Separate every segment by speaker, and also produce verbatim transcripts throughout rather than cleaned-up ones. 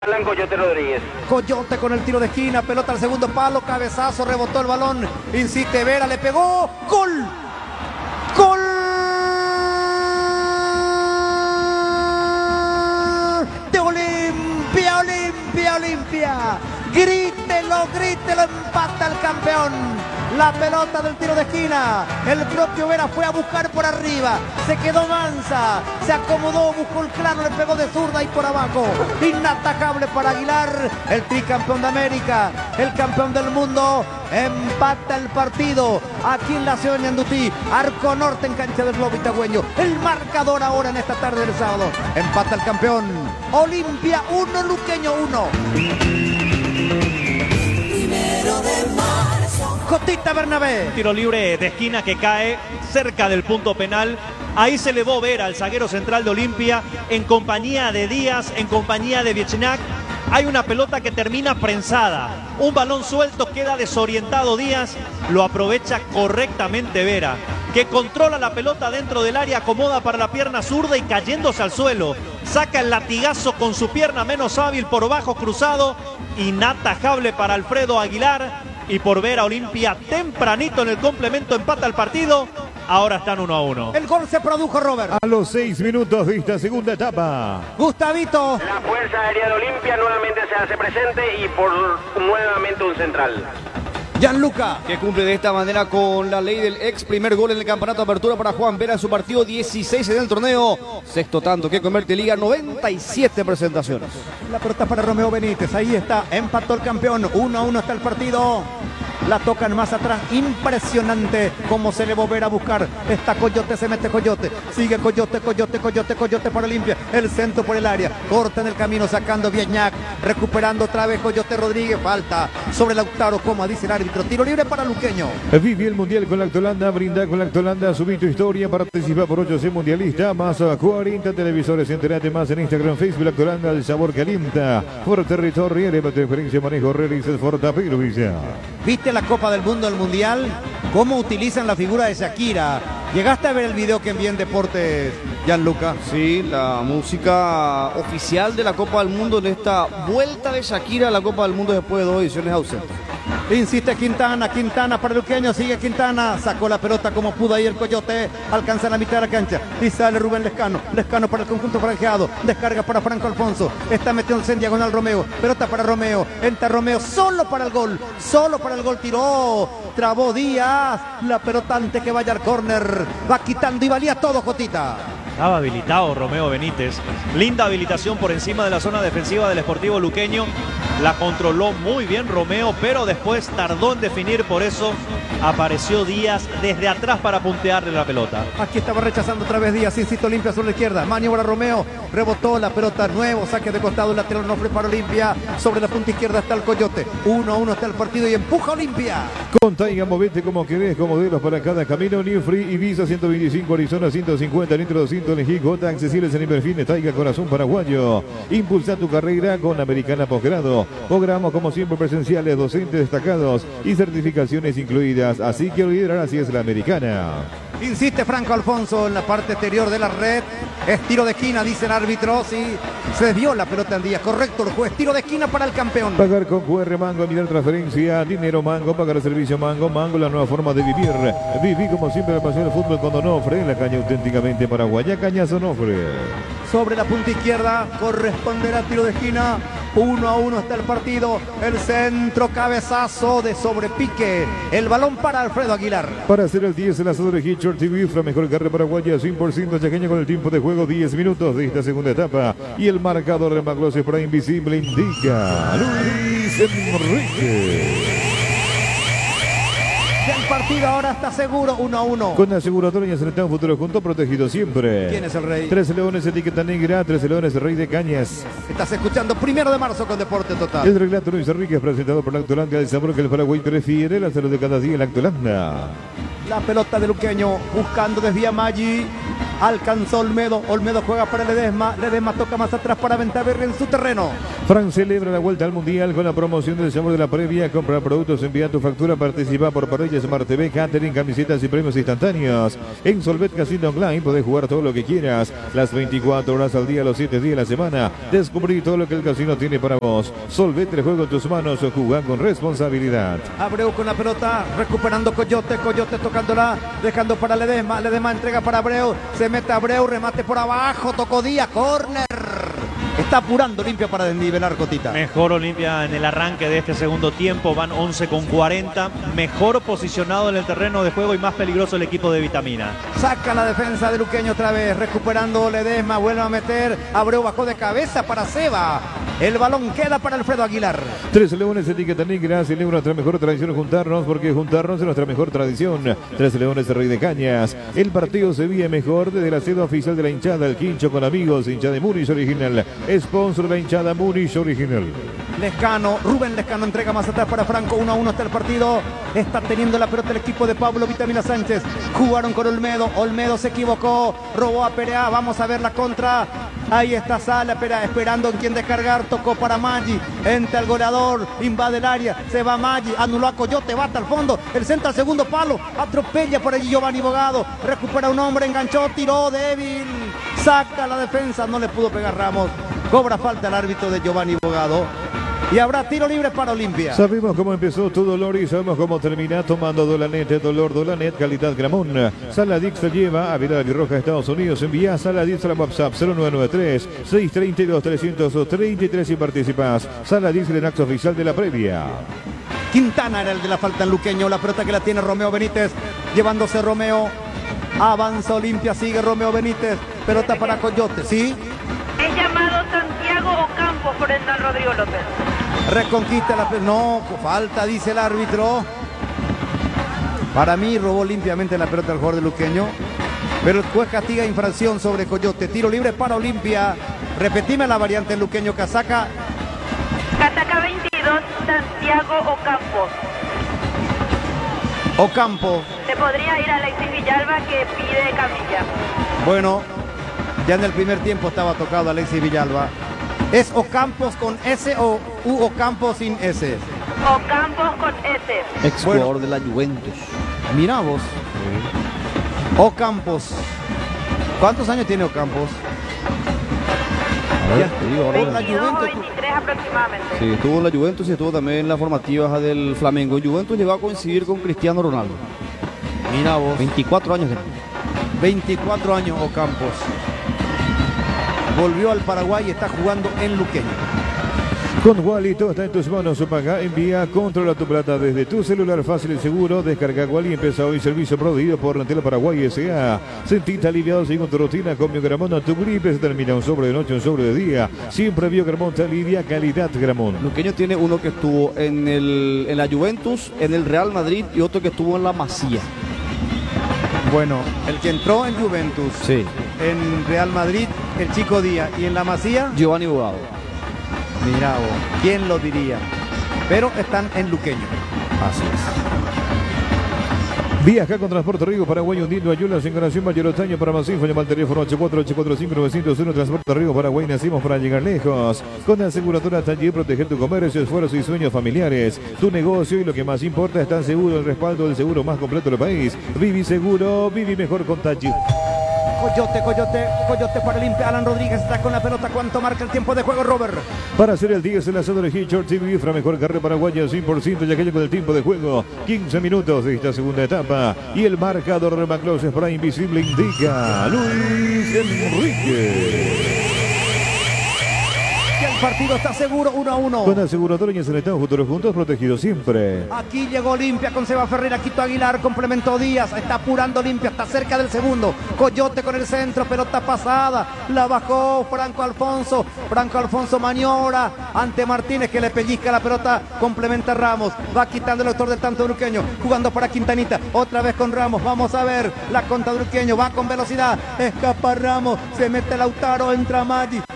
Speaker 1: Alan Coyote Rodríguez.
Speaker 2: Coyote con el tiro de esquina, pelota al segundo palo, cabezazo, rebotó el balón, insiste Vera, le pegó, ¡gol! ¡Gol! De Olimpia, Olimpia, Olimpia. Grítelo, grítelo, empata el campeón. La pelota del tiro de esquina, el propio Vera fue a buscar por arriba, se quedó mansa, se acomodó, buscó el claro, le pegó de zurda y por abajo, inatacable para Aguilar, el tricampeón de América, el campeón del mundo, empata el partido, aquí en la ciudad de Ñandutí, Arco Norte en cancha del Globo Itagüeño, el marcador ahora en esta tarde del sábado, empata el campeón, Olimpia uno, Luqueño uno. Cotita Bernabé.
Speaker 3: Tiro libre de esquina que cae cerca del punto penal. Ahí se elevó Vera, el zaguero central de Olimpia, en compañía de Díaz, en compañía de Viechnac. Hay una pelota que termina prensada. Un balón suelto, queda desorientado Díaz. Lo aprovecha correctamente Vera, que controla la pelota dentro del área, acomoda para la pierna zurda y cayéndose al suelo. Saca el latigazo con su pierna menos hábil por bajo cruzado. Inatajable para Alfredo Aguilar. Y por ver a Olimpia tempranito en el complemento empata el partido. Ahora están uno a uno.
Speaker 2: El gol se produjo, Robert.
Speaker 4: A los seis minutos de esta segunda etapa.
Speaker 2: Gustavito.
Speaker 1: La fuerza aérea de Olimpia nuevamente se hace presente y por nuevamente un central.
Speaker 2: Gianluca,
Speaker 5: que cumple de esta manera con la ley del ex, primer gol en el campeonato de apertura para Juan Vera en su partido dieciséis en el torneo, sexto tanto que convierte Liga, noventa y siete presentaciones.
Speaker 2: La pelota para Romeo Benítez, ahí está, empató el campeón, uno a uno está el partido. La tocan más atrás, impresionante cómo se le va a ver a buscar. Está Coyote, se mete Coyote, sigue Coyote, Coyote, Coyote, Coyote para Olimpia. El centro por el área, corta en el camino sacando Viechnac, recuperando otra vez Coyote Rodríguez, falta sobre Lautaro, como dice el árbitro. Tiro libre para Luqueño.
Speaker 4: Vive el Mundial con Lactolanda, brinda con Lactolanda, subí tu historia, participa por ocho C Mundialista, más cuarenta televisores, entérate más en Instagram, Facebook, Lactolanda, el sabor que alienta. Por territorio, eleva tu experiencia, manejo, realiza Fortapiro, Villa.
Speaker 2: ¿Viste la Copa del Mundo, el Mundial? ¿Cómo utilizan la figura de Shakira? ¿Llegaste a ver el video que envié en Deportes, Gianluca?
Speaker 5: Sí, la música oficial de la Copa del Mundo en esta vuelta de Shakira a la Copa del Mundo después de dos ediciones ausentes.
Speaker 2: Insiste Quintana, Quintana para Luqueño, sigue Quintana, sacó la pelota como pudo ahí el Coyote, alcanza la mitad de la cancha y sale Rubén Lescano, Lescano para el conjunto franjeado, descarga para Franco Alfonso, está metiéndose en diagonal Romeo, pelota para Romeo, entra Romeo solo para el gol, solo para el gol, tiró, trabó Díaz, la pelota antes que vaya al córner, va quitando y valía todo, Jotita.
Speaker 3: Estaba habilitado Romeo Benítez. Linda habilitación por encima de la zona defensiva del Sportivo Luqueño. La controló muy bien Romeo, pero después tardó en definir, por eso apareció Díaz desde atrás para puntearle la pelota.
Speaker 2: Aquí estaba rechazando otra vez Díaz, insiste Olimpia sobre la izquierda, maniobra Romeo, rebotó la pelota, nuevo saque de costado, lateral no fue para Olimpia, sobre la punta izquierda está el Coyote, uno a uno está el partido y empuja Olimpia.
Speaker 4: Con Taiga, movete como querés, con modelos para cada camino, New Free, Ibiza ciento veinticinco, Arizona ciento cincuenta, Nitro doscientos, Gota, accesibles en Inverfines, Taiga, corazón paraguayo. Impulsa tu carrera con Americana Posgrado. Programas como siempre presenciales, docentes destacados y certificaciones incluidas. Así que olvidar, así es la Americana.
Speaker 2: Insiste Franco Alfonso en la parte exterior de la red. Es tiro de esquina, dice el árbitro. Sí, se desvió la pelota en Díaz. Correcto, el juez. Tiro de esquina para el campeón.
Speaker 4: Pagar con Q R Mango, mirar transferencia, dinero Mango, pagar el servicio Mango. Mango, la nueva forma de vivir. Viví como siempre la pasión del fútbol con Donofre. La caña auténticamente paraguaya. Cañazo Donofre.
Speaker 2: Sobre la punta izquierda corresponderá tiro de esquina. Uno a uno está el partido. El centro, cabezazo de sobrepique. El balón para Alfredo Aguilar.
Speaker 4: Para hacer el diez, el asador de Hitcher T V, la mejor carne paraguaya, cien por ciento chaqueña con el tiempo de juego, diez minutos de esta segunda etapa. Y el marcador de Maglosia para Invisible indica Luis Enrique.
Speaker 2: El partido ahora está seguro, uno a uno.
Speaker 4: Con aseguradora y Serenidad, un futuro junto, protegido siempre.
Speaker 2: ¿Quién es el rey?
Speaker 4: Trece Leones, etiqueta negra, Trece Leones, el rey de cañas.
Speaker 2: Estás escuchando Primero de Marzo con Deporte Total.
Speaker 4: El relato Luis Enrique es presentado por Lactolanda, el sabor que el Paraguay prefiere, la salud de cada día, Lactolanda.
Speaker 2: La pelota de Luqueño buscando desde Maggi. alcanzó Olmedo, Olmedo juega para Ledesma, Ledesma toca más atrás para Ventaverri en su terreno.
Speaker 4: Fran celebra la vuelta al Mundial con la promoción del sabor de la previa. Compra productos, envía tu factura, participa por parrillas Smart T V, catering, camisetas y premios instantáneos. En Solvet Casino Online podés jugar todo lo que quieras, las veinticuatro horas al día, los siete días de la semana. Descubrí todo lo que el casino tiene para vos. Solvet, el juego en tus manos, juega con responsabilidad.
Speaker 2: Abreu con la pelota, recuperando Coyote, Coyote tocándola, dejando para Ledesma, Ledesma entrega para Abreu, se mete Abreu, remate por abajo, tocó Díaz, córner. Está apurando Olimpia para desnivelar, Cotita.
Speaker 3: Mejor Olimpia en el arranque de este segundo tiempo, van once con cuarenta. Mejor posicionado en el terreno de juego y más peligroso el equipo de Vitamina.
Speaker 2: Saca la defensa de Luqueño otra vez, recuperando Ledesma, vuelve a meter, Abreu bajó de cabeza para Seba. El balón queda para Alfredo Aguilar.
Speaker 4: Tres Leones, etiqueta negra, celebra nuestra mejor tradición juntarnos, porque juntarnos es nuestra mejor tradición. Tres Leones, Rey de Cañas. El partido se vive mejor desde la sede oficial de la hinchada, el Quincho con amigos, hinchada de Munich Original. Sponsor de la hinchada Munich Original.
Speaker 2: Lescano, Rubén Lescano entrega más atrás para Franco, uno a uno está el partido. Está teniendo la pelota el equipo de Pablo Vitamina Sánchez. Jugaron con Olmedo, Olmedo se equivocó, robó a Perea, vamos a ver la contra. Ahí está Sala, Perea, esperando en quién descargar, tocó para Maggi, entra el goleador, invade el área, se va Maggi, anuló a Coyote, bata al fondo, el centro al segundo palo, atropella por allí Giovanni Bogado, recupera un hombre, enganchó, tiró, débil, saca la defensa, no le pudo pegar Ramos, cobra falta el árbitro de Giovanni Bogado. Y habrá tiro libre para Olimpia.
Speaker 4: Sabemos cómo empezó tu dolor y sabemos cómo termina tomando Dolanet. Dolor Dolanet, calidad Gramón. Saladix te lleva a Vidal y Roja, Estados Unidos. Envía Saladix a la WhatsApp cero nueve nueve tres, seis tres dos, tres tres tres y participás. Saladix, el enaxo oficial de la previa.
Speaker 2: Quintana era el de la falta en Luqueño. La pelota que la tiene Romeo Benítez. Llevándose Romeo. Avanza Olimpia, sigue Romeo Benítez. Pelota para Coyote, ¿sí?
Speaker 6: Es llamado Santiago Ocampos por Hernán Rodrigo López.
Speaker 2: Reconquista la pelota. No, falta, dice el árbitro. Para mí robó limpiamente la pelota el jugador de Luqueño. Pero el juez castiga infracción sobre Coyote. Tiro libre para Olimpia. Repetime la variante en Luqueño. Casaca.
Speaker 6: Casaca veintidós, Santiago Ocampos.
Speaker 2: Ocampo.
Speaker 6: Se podría ir a Alexis Villalba que pide camilla.
Speaker 2: Bueno, ya en el primer tiempo estaba tocado Alexis Villalba. ¿Es Ocampos con S o U Ocampos sin S?
Speaker 6: Ocampos con S.
Speaker 5: Ex
Speaker 2: Bueno.
Speaker 5: jugador de la Juventus.
Speaker 2: Mirá vos. Ocampos. ¿Cuántos años tiene Ocampos?
Speaker 5: A ver,
Speaker 2: Ya.
Speaker 5: te digo ahora.
Speaker 2: Con la
Speaker 6: veintidós o
Speaker 2: Juventus.
Speaker 6: veintitrés aproximadamente.
Speaker 5: Sí, estuvo en la Juventus y estuvo también en la formativa del Flamengo. En Juventus llegó a coincidir con Cristiano Ronaldo.
Speaker 2: Mirá vos.
Speaker 5: veinticuatro años de...
Speaker 2: veinticuatro años Ocampos. Volvió al Paraguay y está jugando en Luqueño.
Speaker 4: Con Wally todo está en tus manos. Paga, envía, controla tu plata desde tu celular fácil y seguro. Descarga Wally, empieza hoy servicio proveído por Rentela Paraguay S A. Sentite aliviado según tu rutina con Biogramón. Tu gripe se termina un sobre de noche, un sobre de día. Siempre Biogramón te alivia, calidad Gramón.
Speaker 5: Luqueño tiene uno que estuvo en, el, en la Juventus, en el Real Madrid y otro que estuvo en la Masía.
Speaker 2: Bueno, el que entró en Juventus,
Speaker 5: Sí.
Speaker 2: en Real Madrid, el Chico Díaz, y en la Masía,
Speaker 5: Giovanni Bogado.
Speaker 2: mirá vos, ¿quién lo diría? Pero están en Luqueño.
Speaker 5: Así es.
Speaker 4: Viaja con Transporte Río Paraguay hundiendo Ayulas en Corazón Mayorotaño. Para más info llama al teléfono ocho cuatro ocho cuatro cinco nueve cero uno. Transporte Río Paraguay, nacimos para llegar lejos. Con la aseguradora Taller, proteger tu comercio, esfuerzos y sueños familiares. Tu negocio y lo que más importa, está seguro, el respaldo del seguro más completo del país. Vivi seguro, vivi mejor con Taller.
Speaker 2: Coyote, Coyote, Coyote para Olimpia. Alan Rodríguez está con la pelota. ¿Cuánto marca el tiempo de juego, Robert?
Speaker 4: Para hacer el diez, el asado de Hitchcock T V, Ifra, mejor carrera paraguaya, cien por ciento, ya que con el tiempo de juego, quince minutos de esta segunda etapa. Y el marcador de Maclos Spray Invisible indica Luis Enrique.
Speaker 2: Que el partido está seguro, uno a uno.
Speaker 4: Con aseguradora y en estado futuros juntos, protegidos siempre.
Speaker 2: Aquí llegó Olimpia con Seba Ferreira, Quito Aguilar, complementó Díaz, está apurando Olimpia, está cerca del segundo. Coyote con el centro, pelota pasada, la bajó Franco Alfonso, Franco Alfonso maniobra ante Martínez que le pellizca la pelota, complementa Ramos, va quitando el autor del tanto Luqueño, jugando para Quintanita, otra vez con Ramos, vamos a ver, la contra de Luqueño, va con velocidad, escapa Ramos, se mete Lautaro, entra Maggi,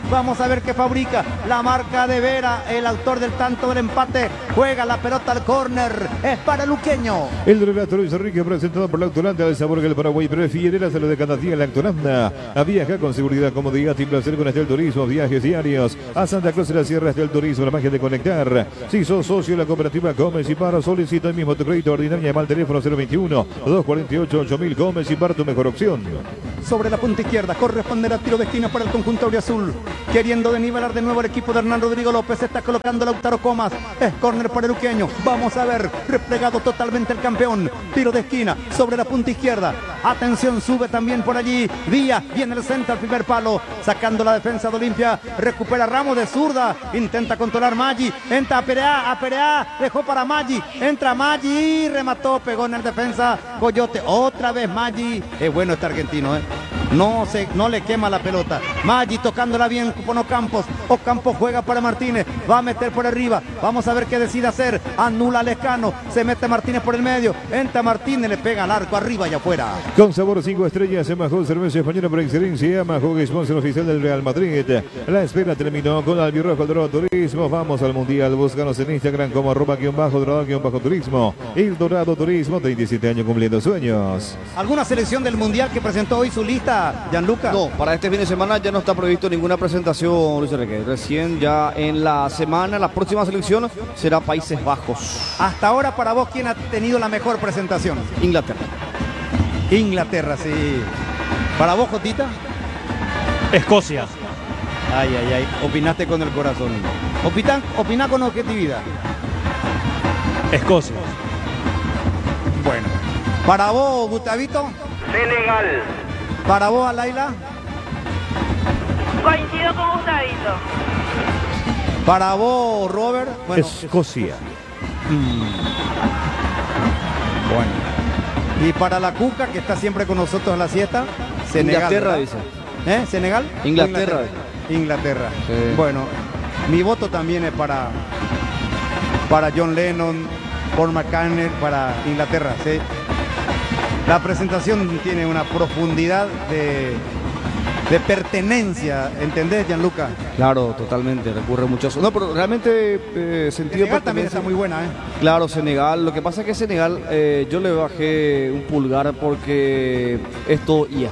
Speaker 2: Vamos a ver qué fabrica la marca de Vera, el autor del tanto del empate. Juega la pelota al córner. Es para el luqueño.
Speaker 4: El relator Luis Enrique, presentado por la Autolanda, el sabor que el Paraguay prefiere, la salud de cada día la Autolanda. A viajar con seguridad, comodidad y placer con Estel Turismo, viajes diarios a Santa Cruz de la Sierra. Estel Turismo, la magia de conectar. Si sos socio de la cooperativa Gómez y Paro, solicita el mismo tu crédito ordinario, llama al teléfono cero veintiuno, dos cuarenta y ocho, ocho mil. Gómez y Paro, tu mejor opción.
Speaker 2: Sobre la punta izquierda, corresponderá tiro de esquina para el conjunto auriazul. Queriendo desnivelar de nuevo el equipo de Hernán Rodrigo López, está colocando Lautaro Comas. Es córner para el luqueño. Vamos a ver, replegado totalmente el campeón. Tiro de esquina sobre la punta izquierda. Atención, sube también por allí Díaz, viene el centro al primer palo, sacando la defensa de Olimpia. Recupera Ramos de zurda, intenta controlar Maggi, entra a Perea, a Perea, dejó para Maggi, entra Maggi, remató, pegó en el defensa Coyote. Otra vez Maggi. Es bueno este argentino, ¿eh? No, se, no le quema la pelota. Maggi tocándola bien con Ocampos. Ocampos juega para Martínez. Va a meter por arriba. Vamos a ver qué decide hacer. Anula a Lescano. Se mete Martínez por el medio. Entra Martínez, le pega al arco arriba y afuera.
Speaker 4: Con sabor cinco estrellas, Majó, cerveza española por excelencia. Majó, sponsor oficial del Real Madrid. La espera terminó con Albirrojo el Dorado Turismo. Vamos al Mundial. Búscanos en Instagram como arroba guión bajo dorado guión bajo turismo. El Dorado Turismo, treinta y siete años cumpliendo sueños.
Speaker 2: ¿Alguna selección del Mundial que presentó hoy su lista, Gianluca?
Speaker 5: No, para este fin de semana ya no está previsto ninguna presentación, Luis Enrique. Recién ya en la semana, la próxima selección será Países Bajos.
Speaker 2: Hasta ahora, para vos, ¿quién ha tenido la mejor presentación?
Speaker 5: Inglaterra.
Speaker 2: Inglaterra, sí. ¿Para vos, Jotita?
Speaker 3: Escocia.
Speaker 2: Ay, ay, ay. Opinaste con el corazón. Opina, opina con objetividad.
Speaker 3: Escocia.
Speaker 2: Bueno. ¿Para vos, Gustavito?
Speaker 1: Senegal.
Speaker 2: ¿Para vos, Alaila?
Speaker 6: Coincido con Gustavito.
Speaker 2: ¿Para vos, Robert? Bueno,
Speaker 4: Escocia.
Speaker 2: bueno. Y para la Cuca, que está siempre con nosotros en la siesta, Senegal.
Speaker 5: Inglaterra,
Speaker 2: ¿verdad?
Speaker 5: dice.
Speaker 2: ¿Eh? ¿Senegal?
Speaker 5: Inglaterra.
Speaker 2: Inglaterra. Inglaterra.
Speaker 5: Sí.
Speaker 2: Bueno, mi voto también es para, para John Lennon, Paul McCartney, para Inglaterra. ¿sí? La presentación tiene una profundidad de, de pertenencia, ¿entendés, Gianluca?
Speaker 5: Claro, totalmente, recurre mucho a eso. No, pero realmente eh, sentido
Speaker 2: Senegal también
Speaker 5: pertenencia.
Speaker 2: está muy buena, ¿eh?
Speaker 5: Claro, Senegal. Lo que pasa es que Senegal, eh, yo le bajé un pulgar porque esto I A.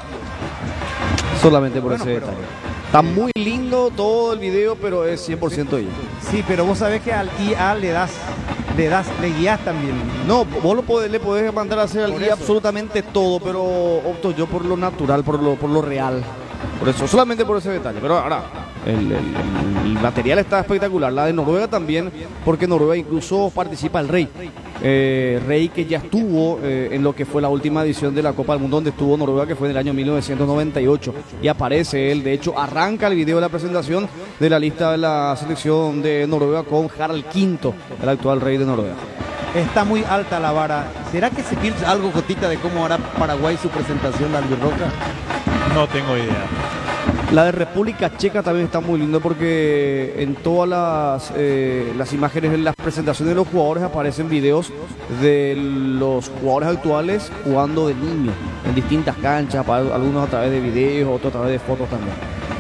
Speaker 5: Solamente por
Speaker 2: Bueno,
Speaker 5: ese
Speaker 2: pero-
Speaker 5: detalle. Está muy lindo todo el video, pero es cien por ciento I A.
Speaker 2: Sí, pero vos sabés que al I A le das, le das, le guías también.
Speaker 5: No, vos lo podés, le podés mandar a hacer al
Speaker 2: Por
Speaker 5: guía
Speaker 2: eso.
Speaker 5: absolutamente todo, pero opto yo por lo natural, por lo, por lo real. Por eso, solamente por ese detalle. Pero ahora, el, el- el material está espectacular. La de Noruega también, porque Noruega incluso participa el Rey. Eh, Rey que ya estuvo eh, en lo que fue la última edición de la Copa del Mundo, donde estuvo Noruega, que fue en el año mil novecientos noventa y ocho. Y aparece él, de hecho, arranca el video de la presentación de la lista de la selección de Noruega con Harald quinto, el actual rey de Noruega.
Speaker 2: Está muy alta la vara. ¿Será que se piensa algo, Jotita, de cómo hará Paraguay su presentación de Albirroca?
Speaker 3: No tengo idea.
Speaker 5: La de República Checa también está muy lindo porque en todas las, eh, las imágenes, en las presentaciones de los jugadores aparecen videos de los jugadores actuales jugando de niños en distintas canchas, para- algunos a través de videos, otros a través de fotos también.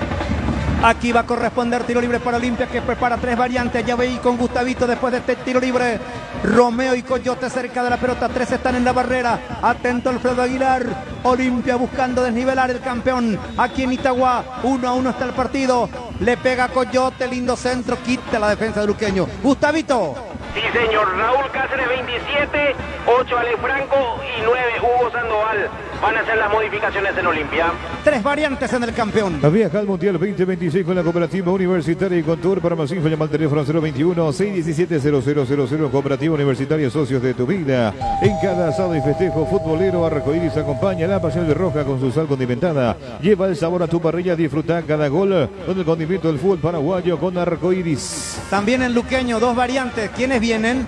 Speaker 2: Aquí va a corresponder tiro libre para Olimpia, que prepara tres variantes. Ya veí con Gustavito después de este tiro libre. Romeo y Coyote cerca de la pelota. Tres están en la barrera. Atento Alfredo Aguilar. Olimpia buscando desnivelar el campeón. Aquí en Itagua. Uno a uno está el partido. Le pega Coyote. Lindo centro. Quita la defensa de Luqueño. Gustavito.
Speaker 1: Sí, señor. Raúl Cáceres, veintisiete, ocho Ale Franco y nueve Hugo Sandoval. Van a hacer las modificaciones en Olimpia.
Speaker 2: Tres variantes en el campeón.
Speaker 4: Viaja al Mundial veinte veintiséis con la Cooperativa Universitaria y Contour. Para más info, llama al teléfono cero veintiuno, seiscientos diecisiete, cero cero cero cero. Cooperativa Universitaria, socios de tu vida. En cada asado y festejo futbolero, Arcoiris acompaña la pasión de Roja con su sal condimentada. Lleva el sabor a tu parrilla, disfruta cada gol con el condimento del fútbol paraguayo con Arcoiris.
Speaker 2: También en Luqueño, dos variantes. ¿Quiénes vienen?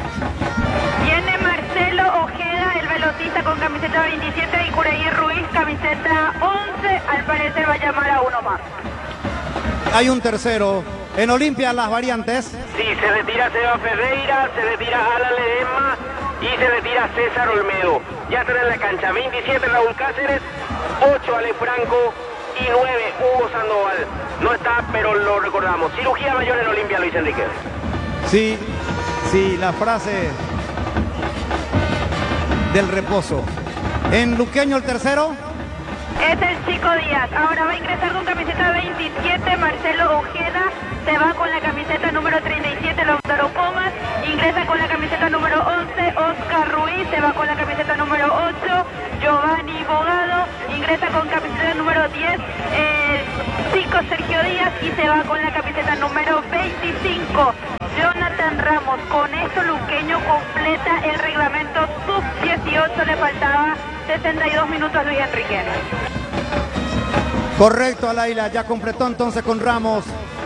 Speaker 6: Viene Marcelo Ojeda, el velocista con camiseta veintisiete, y Cureí Ruiz, camiseta once. Al parecer va a llamar a uno más.
Speaker 2: Hay un tercero. En Olimpia las variantes.
Speaker 1: Sí, se retira Seba Ferreira, se retira Alan Ledesma y se retira César Olmedo. Ya están en la cancha. veintisiete Raúl Cáceres, ocho Ale Franco, y nueve, Hugo Sandoval. No está, pero lo recordamos. Cirugía mayor en Olimpia, Luis Enrique.
Speaker 2: Sí, sí, la frase del reposo. En Luqueño el tercero.
Speaker 6: Es el Chico Díaz. Ahora va a ingresar con camiseta veintisiete, Marcelo Ojeda. Se va con la camiseta número treinta y siete, Lautaro Comas. Ingresa con la camiseta número once, Oscar Ruiz. Se va con la camiseta número ocho, Giovanni Bogado. Ingresa con camiseta número diez, el cinco, Sergio Díaz. Y se va con la camiseta número veinticinco, Jonathan Ramos. Con esto Luqueño completa el reglamento sub dieciocho. Le faltaba sesenta y dos minutos, Luis Enrique.
Speaker 2: Correcto, Alaila, ya completó entonces con Ramos.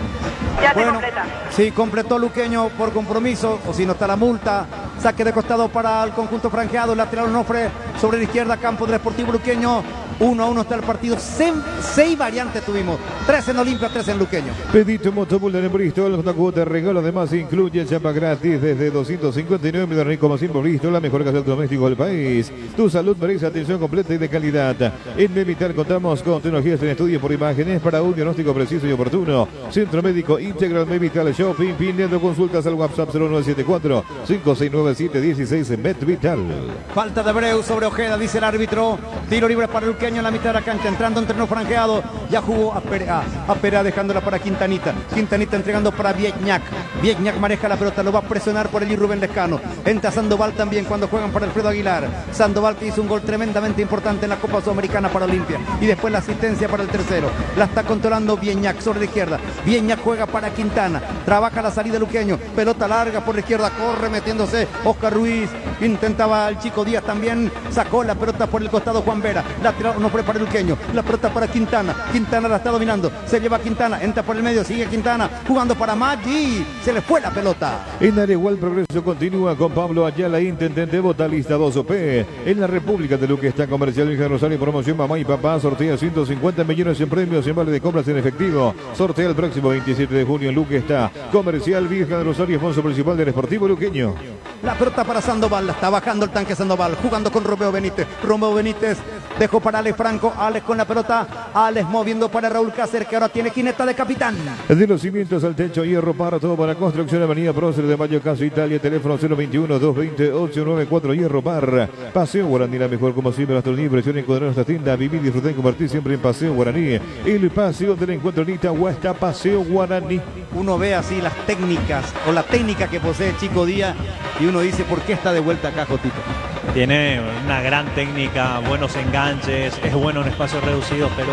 Speaker 6: Ya
Speaker 2: Bueno,
Speaker 6: se completa.
Speaker 2: sí, completó Luqueño por compromiso, o si no está la multa. Saque de costado para el conjunto franjeado, lateral Onofre sobre la izquierda, campo del Sportivo Luqueño. Uno a uno está el partido. Seis, seis variantes tuvimos. Tres en Olimpia, tres en Luqueño.
Speaker 4: Pedito Motobuller en Bristol, una cuota de regalo, además incluye chapa gratis desde doscientos cincuenta y nueve mil rico más por Bristol, la mejor casa doméstico del país. Tu salud merece atención completa y de calidad. En Mevital contamos con tecnologías en estudio por imágenes para un diagnóstico preciso y oportuno. Centro Médico Integral Mevital Shopping, pidiendo consultas al WhatsApp cero nueve siete cuatro, cinco seis nueve siete, uno seis en Medvital.
Speaker 2: Falta de Abreu sobre Ojeda, dice el árbitro. Tiro libre para Luqueño en la mitad de la cancha, entrando en terreno franjeado. Ya jugó a Perea, a Perea dejándola para Quintanita. Quintanita entregando para Vietñac. Vietñac maneja la pelota, lo va a presionar por allí Rubén Lescano. Entra Sandoval también cuando juegan para Alfredo Aguilar. Sandoval que hizo un gol tremendamente importante en la Copa Sudamericana para Olimpia. Y después la asistencia para el tercero. La está controlando Vietñac sobre la izquierda. Vietñac juega para Quintana. Trabaja la salida Luqueño. Pelota larga por la izquierda, corre metiéndose Oscar Ruiz. Intentaba el Chico Díaz también. Sacó la pelota por el costado Juan Vera. Lateral no fue para Luqueño. La pelota para Quintana. Quintana la está dominando. Se lleva Quintana. Entra por el medio. Sigue Quintana. Jugando para Maggi. Se le fue la pelota.
Speaker 4: En Areguá el progreso continúa con Pablo Ayala, intendente Botalista dos O P. En la República de Luque está Comercial Vieja Rosario, promoción Mamá y Papá. Sortea ciento cincuenta millones en premios en vale de compras en efectivo. Sortea el próximo veintisiete de junio en Luque está Comercial Vieja de Rosario, sponsor principal del Sportivo Luqueño.
Speaker 2: La pelota para Sandoval. Está bajando el tanque Sandoval. Jugando con Romeo Benítez. Romeo Benítez dejó para Alex Franco. Alex con la pelota. Alex moviendo para Raúl Cáceres, que ahora tiene quineta de capitán.
Speaker 4: De los cimientos al techo, hierro para todo para construcción. Avenida Prócer de Mayo, Caso Italia. Teléfono cero veintiuno, doscientos veinte, ocho noventa y cuatro. Hierro Par. Paseo Guaraní, la mejor como siempre. Hasta el impresión encontrar nuestra tienda. Vivir, disfrutar y compartir siempre en Paseo Guaraní. El paseo del encuentro en Itagua está Paseo Guaraní.
Speaker 2: Uno ve así las técnicas o la técnica que posee Chico Díaz y uno dice, ¿por qué está de vuelta acá, Jotito?
Speaker 3: Tiene una gran técnica, buenos enganches, es bueno en espacios reducidos, pero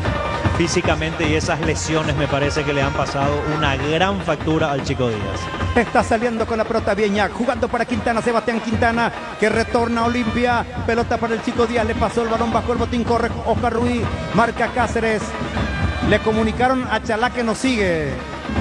Speaker 3: físicamente y esas lesiones me parece que le han pasado una gran factura al Chico Díaz.
Speaker 2: Está saliendo con la pelota Vietñac, jugando para Quintana, Sebastián Quintana, que retorna a Olimpia. Pelota para el Chico Díaz, le pasó el balón bajo el botín, corre Oscar Ruiz, marca Cáceres. Le comunicaron a Chalá que nos sigue.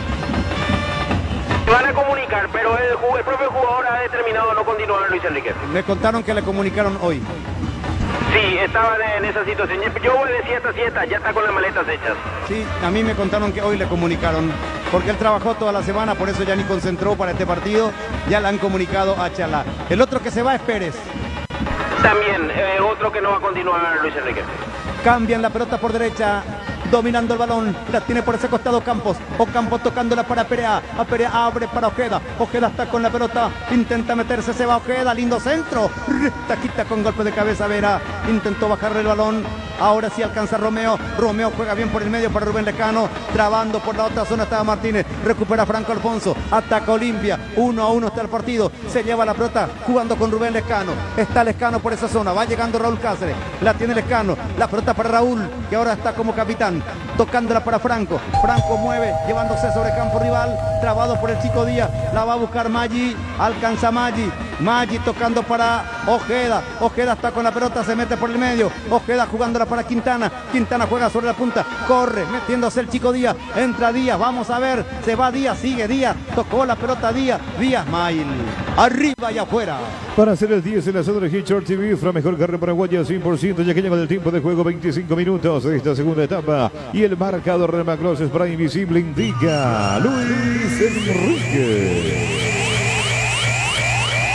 Speaker 1: Van a comunicar, pero el, el propio jugador ha determinado no continuar, Luis Enrique.
Speaker 2: Me contaron que le comunicaron hoy.
Speaker 1: Sí, estaba en esa situación. Yo de siesta a siesta, ya está con las maletas hechas.
Speaker 2: Sí, a mí me contaron que hoy le comunicaron, porque él trabajó toda la semana, por eso ya ni concentró para este partido. Ya le han comunicado a Chalá. El otro que se va es Pérez.
Speaker 1: También, eh, otro que no va a continuar, Luis Enrique.
Speaker 2: Cambian la pelota por derecha. Dominando el balón, la tiene por ese costado Campos. O Campos tocándola para Perea. A Perea abre para Ojeda. Ojeda está con la pelota. Intenta meterse, se va Ojeda. Lindo centro. Taquita con golpe de cabeza Vera. Intentó bajarle el balón. Ahora sí alcanza Romeo. Romeo juega bien por el medio para Rubén Lescano. Trabando por la otra zona estaba Martínez. Recupera Franco Alfonso. Ataca Olimpia. Uno a uno está el partido. Se lleva la pelota jugando con Rubén Lescano. Está Lescano por esa zona. Va llegando Raúl Cáceres. La tiene Lescano. La pelota para Raúl, que ahora está como capitán. Tocándola para Franco. Franco mueve, llevándose sobre campo rival. Trabado por el Chico Díaz. La va a buscar Maggi. Alcanza Maggi. Maggi tocando para Ojeda. Ojeda está con la pelota, se mete por el medio. Ojeda jugándola para Quintana. Quintana juega sobre la punta. Corre, metiéndose el Chico Díaz. Entra Díaz, vamos a ver. Se va Díaz, sigue Díaz. Tocó la pelota Díaz. Díaz Mail. Arriba y afuera.
Speaker 4: Para hacer el diez en la zona de Hitchcock T V, la mejor carrera paraguaya cien por ciento, ya que lleva del tiempo de juego veinticinco minutos de esta segunda etapa. Y el marcador de Macross Spray Invisible indica Luis Enrique.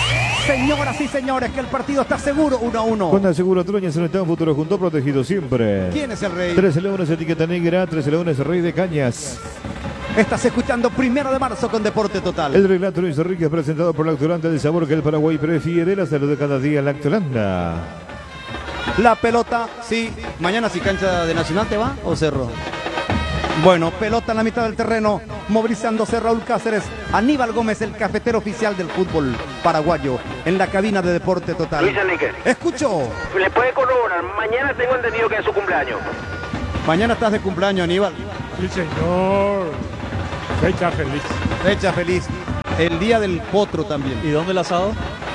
Speaker 2: Señoras y señores, que el partido está seguro, uno a uno.
Speaker 4: Con Aseguro Troña se está un futuro junto protegido siempre.
Speaker 2: ¿Quién es el rey?
Speaker 4: Tres leones, etiqueta negra, tres leones, rey de cañas.
Speaker 2: Estás escuchando Primero de Marzo con Deporte Total.
Speaker 4: El relato Luis Enrique es presentado por Lactolanda, el sabor que el Paraguay prefiere, la salud de cada día, Lactolanda.
Speaker 2: La pelota, sí. Mañana si cancha de Nacional te va o Cerro. Bueno, pelota en la mitad del terreno, movilizándose Raúl Cáceres. Aníbal Gómez, el cafetero oficial del fútbol paraguayo, en la cabina de Deporte Total.
Speaker 1: Luis Enrique.
Speaker 2: Escucho.
Speaker 1: ¿Le puede corroborar? Mañana tengo entendido que es su cumpleaños.
Speaker 2: Mañana estás de cumpleaños, Aníbal.
Speaker 7: Sí, señor. Fecha feliz.
Speaker 2: Fecha feliz. El día del potro también.
Speaker 3: ¿Y dónde el asado?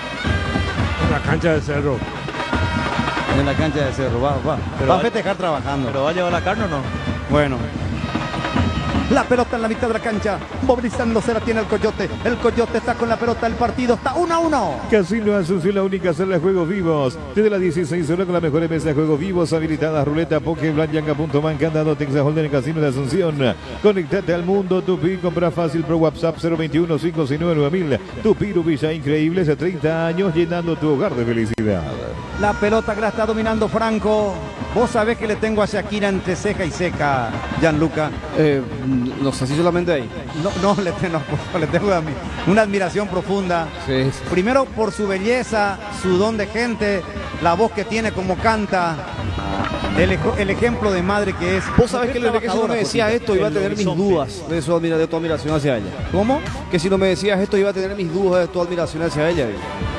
Speaker 7: En la cancha de Cerro.
Speaker 2: En la cancha de Cerro, va, va.
Speaker 3: Pero
Speaker 2: va a
Speaker 3: va-
Speaker 2: festejar trabajando.
Speaker 3: ¿Pero va a llevar la carne o no?
Speaker 2: Bueno. La pelota en la mitad de la cancha, movilizándose la tiene el Coyote. El Coyote está con la pelota, el partido está uno a uno.
Speaker 4: Casino Asunción, la única sala de juegos vivos. Desde las dieciséis horas con las mejores mesas de juegos vivos habilitadas. Ruleta, Poké, Blanca, Punto Man, Candado, Texas Hold'em, el Casino de Asunción. Conectate al mundo Tupi, compra fácil por WhatsApp cero veintiuno, cinco seis nueve, nueve mil. Tupi, Villa Increíble, hace treinta años llenando tu hogar de felicidad.
Speaker 2: La pelota que la está dominando Franco. Vos sabés que le tengo a Shakira entre ceja y seca, Gianluca.
Speaker 5: Eh, no sé si solamente ahí.
Speaker 2: No, no, le, tengo, no, le tengo a mí una admiración profunda.
Speaker 5: Sí, sí.
Speaker 2: Primero por su belleza, su don de gente, la voz que tiene, como canta, el, ej- el ejemplo de madre que es.
Speaker 5: Vos sabés que, Luis, que si no me decías esto iba a
Speaker 3: El
Speaker 5: tener mis
Speaker 3: horizonte.
Speaker 5: dudas de, su admira- de tu admiración hacia ella.
Speaker 2: ¿Cómo?
Speaker 5: Que si no me decías esto iba a tener mis dudas de tu admiración hacia ella.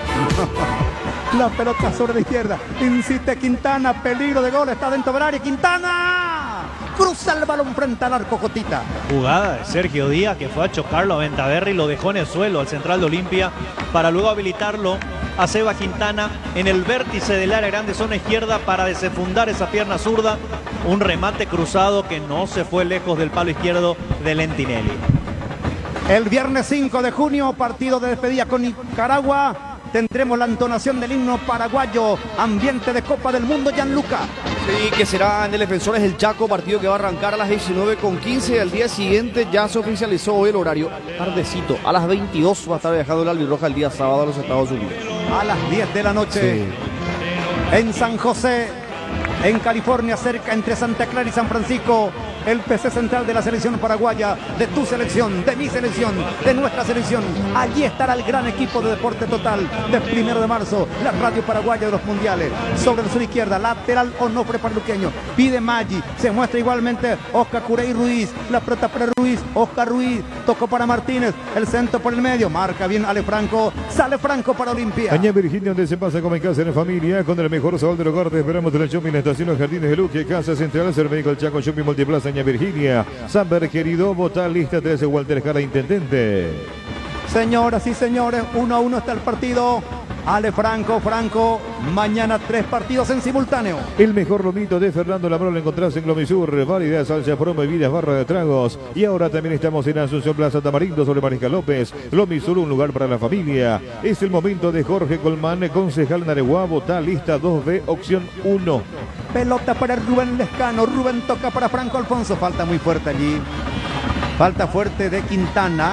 Speaker 2: La pelota sobre la izquierda. Insiste Quintana. Peligro de gol. Está dentro del área. Quintana. Cruza el balón frente al arco, Jotita.
Speaker 3: Jugada de Sergio Díaz que fue a chocarlo a Ventaverri y lo dejó en el suelo al central de Olimpia para luego habilitarlo a Seba Quintana en el vértice del área grande, zona izquierda, para desenfundar esa pierna zurda. Un remate cruzado que no se fue lejos del palo izquierdo de Lentinelli.
Speaker 2: El viernes cinco de junio, partido de despedida con Nicaragua. Tendremos la entonación del himno paraguayo. Ambiente de Copa del Mundo, Gianluca.
Speaker 5: Sí, que será en el Defensores del Chaco, partido que va a arrancar a las diecinueve con quince. Al día siguiente ya se oficializó hoy el horario. Tardecito, a las veintidós va a estar viajando el Albirroja el día sábado a los Estados Unidos.
Speaker 2: A las diez de la noche. En San José, en California, cerca entre Santa Clara y San Francisco. El P C central de la selección paraguaya, de tu selección, de mi selección, de nuestra selección. Allí estará el gran equipo de Deporte Total de Primero de Marzo, la radio paraguaya de los mundiales. Sobre el sur izquierda, lateral Onofre Parluqueño, pide Maggi, se muestra igualmente Oscar Curey Ruiz, la pelota para Ruiz, Oscar Ruiz, tocó para Martínez, el centro por el medio, marca bien Ale Franco, sale Franco para Olimpia.
Speaker 4: Añá Virginia, donde se pasa como en casa en familia, con el mejor sabor de los cortes. Esperamos en el shopping, estación Los Jardines de Luque, Casa Central, Cermédico El Chaco, Shopping Multiplaza, Añá Virginia. Samber, querido, votar lista trece, Walter Jara, intendente.
Speaker 2: Señoras y señores, uno a uno está el partido. Ale Franco, Franco, mañana tres partidos en simultáneo.
Speaker 4: El mejor lomito de Fernando Labrón lo encontrás en Glomisur, variedad, salsa, promo, bebidas, barra de tragos. Y ahora también estamos en Asunción Plaza Tamarindo, sobre Mariscal López. Glomisur, un lugar para la familia. Es el momento de Jorge Colmán, concejal Nareguá, votá lista dos B, opción uno.
Speaker 2: Pelota para Rubén Lescano, Rubén toca para Franco Alfonso, falta muy fuerte allí. Falta fuerte de Quintana.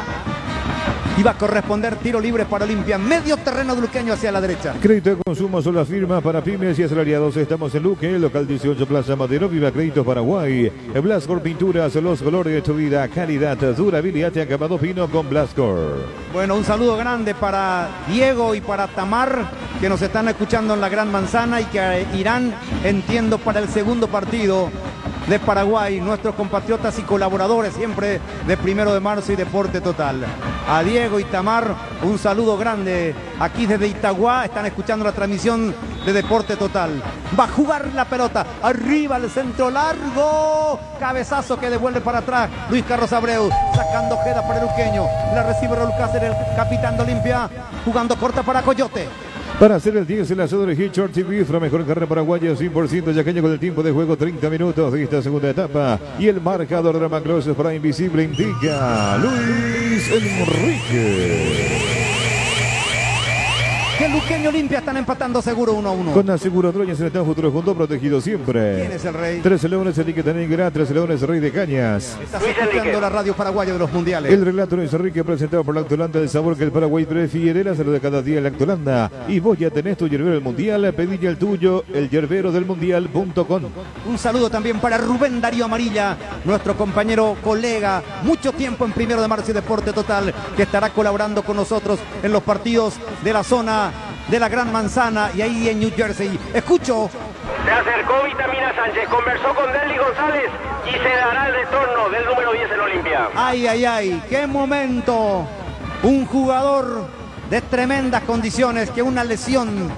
Speaker 2: Iba a corresponder tiro libre para Olimpia, medio terreno de luqueño hacia la derecha.
Speaker 4: Crédito de consumo son las firmas para pymes y asalariados. Estamos en Luque, local dieciocho, Plaza Madero, Viva Créditos Paraguay. Blascor Pinturas, los colores de tu vida, calidad, durabilidad y acabado fino con Blascor.
Speaker 2: Bueno, un saludo grande para Diego y para Tamar, que nos están escuchando en la Gran Manzana y que irán, entiendo, para el segundo partido de Paraguay, nuestros compatriotas y colaboradores siempre de Primero de Marzo y Deporte Total. A Diego y Tamar, un saludo grande. Aquí desde Itagua están escuchando la transmisión de Deporte Total. Va a jugar la pelota, arriba el centro largo, cabezazo que devuelve para atrás Luis Carlos Abreu, sacando Ojeda para el Luqueño, la recibe Raúl Cáceres, el capitán de Olimpia, jugando corta para Coyote.
Speaker 4: Para hacer el diez, el asado de Hitchard T V, la mejor carne paraguaya, cien por ciento yaqueña con el tiempo de juego, treinta minutos de esta segunda etapa. Y el marcador de Macloses para Invisible indica Luis Enrique.
Speaker 2: Que Luca Luqueño Olimpia están empatando seguro uno a uno.
Speaker 4: Con Aseguro Troñas en el futuro junto, protegido siempre.
Speaker 2: ¿Quién es el rey?
Speaker 4: Trece Leones, etiqueta negra, Trece Leones, Rey de Cañas.
Speaker 2: Estás escuchando la radio paraguaya de los mundiales.
Speaker 4: El relato es Enrique, presentado por Lactolanda, el sabor que el Paraguay prefiere, la salud de cada día en Lactolanda. Y vos ya tenés tu yerbero del mundial, pedí ya el tuyo, el yerbero del mundial punto com.
Speaker 2: Un saludo también para Rubén Darío Amarilla, nuestro compañero, colega, mucho tiempo en Primero de Marzo y Deporte Total, que estará colaborando con nosotros en los partidos de la zona de la Gran Manzana y ahí en New Jersey. Escucho.
Speaker 1: Se acercó Vitamina Sánchez, conversó con Derlis González y se dará el retorno del número diez en Olimpia.
Speaker 2: Ay, ay, ay, qué momento. Un jugador de tremendas condiciones que una lesión,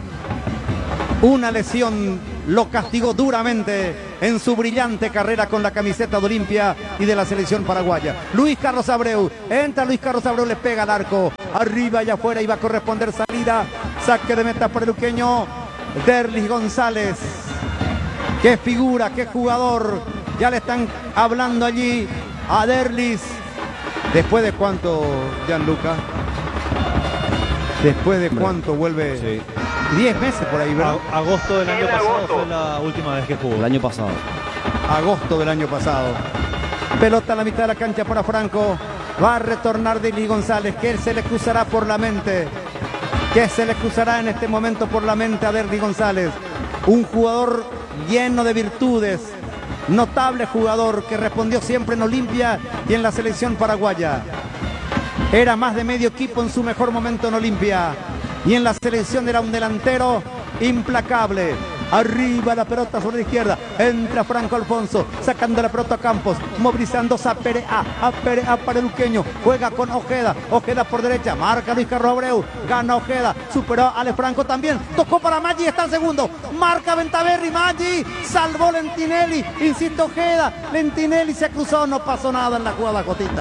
Speaker 2: una lesión lo castigó duramente en su brillante carrera con la camiseta de Olimpia y de la selección paraguaya. Luis Carlos Abreu, entra Luis Carlos Abreu, le pega al arco, arriba y afuera, y va a corresponder salida, saque de meta para el luqueño, Derlis González. Qué figura, qué jugador, ya le están hablando allí a Derlis. ¿Después de cuánto, Gianluca? ¿Después de cuánto vuelve?
Speaker 5: Sí.
Speaker 2: diez meses por ahí, ¿verdad?
Speaker 3: A- agosto del año
Speaker 1: En
Speaker 3: pasado
Speaker 1: agosto.
Speaker 3: fue la última vez que jugó.
Speaker 5: El año pasado.
Speaker 2: Agosto del año pasado. Pelota a la mitad de la cancha para Franco. Va a retornar Derlis González. ¿Qué se le cruzará por la mente? ¿Qué se le cruzará en este momento por la mente a Derlis González? Un jugador lleno de virtudes. Notable jugador que respondió siempre en Olimpia y en la selección paraguaya. Era más de medio equipo en su mejor momento en Olimpia. Y en la selección era un delantero implacable. Arriba la pelota sobre la izquierda. Entra Franco Alfonso. Sacando la pelota a Campos. Movilizándose a Perea. A Perea para el luqueño. Juega con Ojeda. Ojeda por derecha. Marca Luis Carlos Abreu. Gana Ojeda. Superó a Ale Franco también. Tocó para Maggi. Está en segundo. Marca Ventaverri. Maggi. Salvó Lentinelli. Insiste Ojeda. Lentinelli se cruzó. No pasó nada en la jugada, Cotita.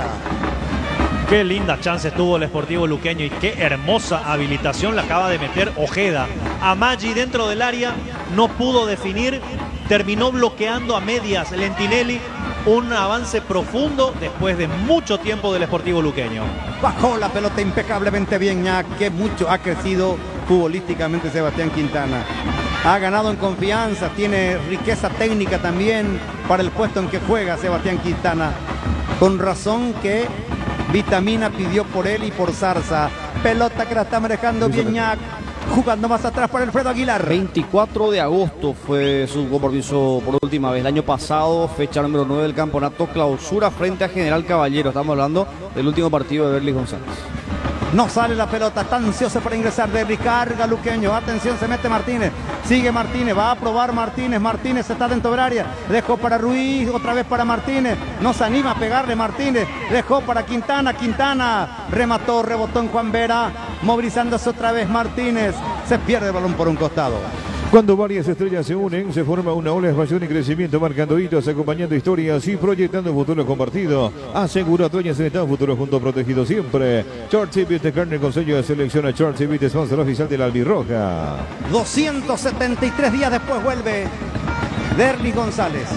Speaker 3: Qué linda chance tuvo el Sportivo Luqueño y qué hermosa habilitación la acaba de meter Ojeda. A Maggi dentro del área, no pudo definir, terminó bloqueando a medias Lentinelli. Un avance profundo después de mucho tiempo del Sportivo Luqueño.
Speaker 2: Bajó la pelota impecablemente bien, ya que mucho ha crecido futbolísticamente Sebastián Quintana. Ha ganado en confianza, tiene riqueza técnica también para el puesto en que juega Sebastián Quintana. Con razón que Vitamina pidió por él y por Zarza. Pelota que la está manejando Viñac. Jugando más atrás para Alfredo Aguilar.
Speaker 5: veinticuatro de agosto fue su compromiso por última vez. El año pasado, fecha número nueve del campeonato clausura frente a General Caballero. Estamos hablando del último partido de Derlis González.
Speaker 2: No sale la pelota, está ansioso para ingresar Derlis, carga Luqueño, atención, se mete Martínez, sigue Martínez, va a probar Martínez, Martínez está dentro del área, dejó para Ruiz, otra vez para Martínez, no se anima a pegarle Martínez, dejó para Quintana, Quintana, remató, rebotó en Juan Vera, movilizándose otra vez Martínez, se pierde el balón por un costado.
Speaker 4: Cuando varias estrellas se unen, se forma una ola de expansión y crecimiento, marcando hitos, acompañando historias y proyectando un futuro compartido. Asegura Troñas en estado futuro junto, protegido siempre. Short Cibit de carne con sello de selección a Short Cibit, sponsor oficial de la Albirroja.
Speaker 2: doscientos setenta y tres días después vuelve Derlis González.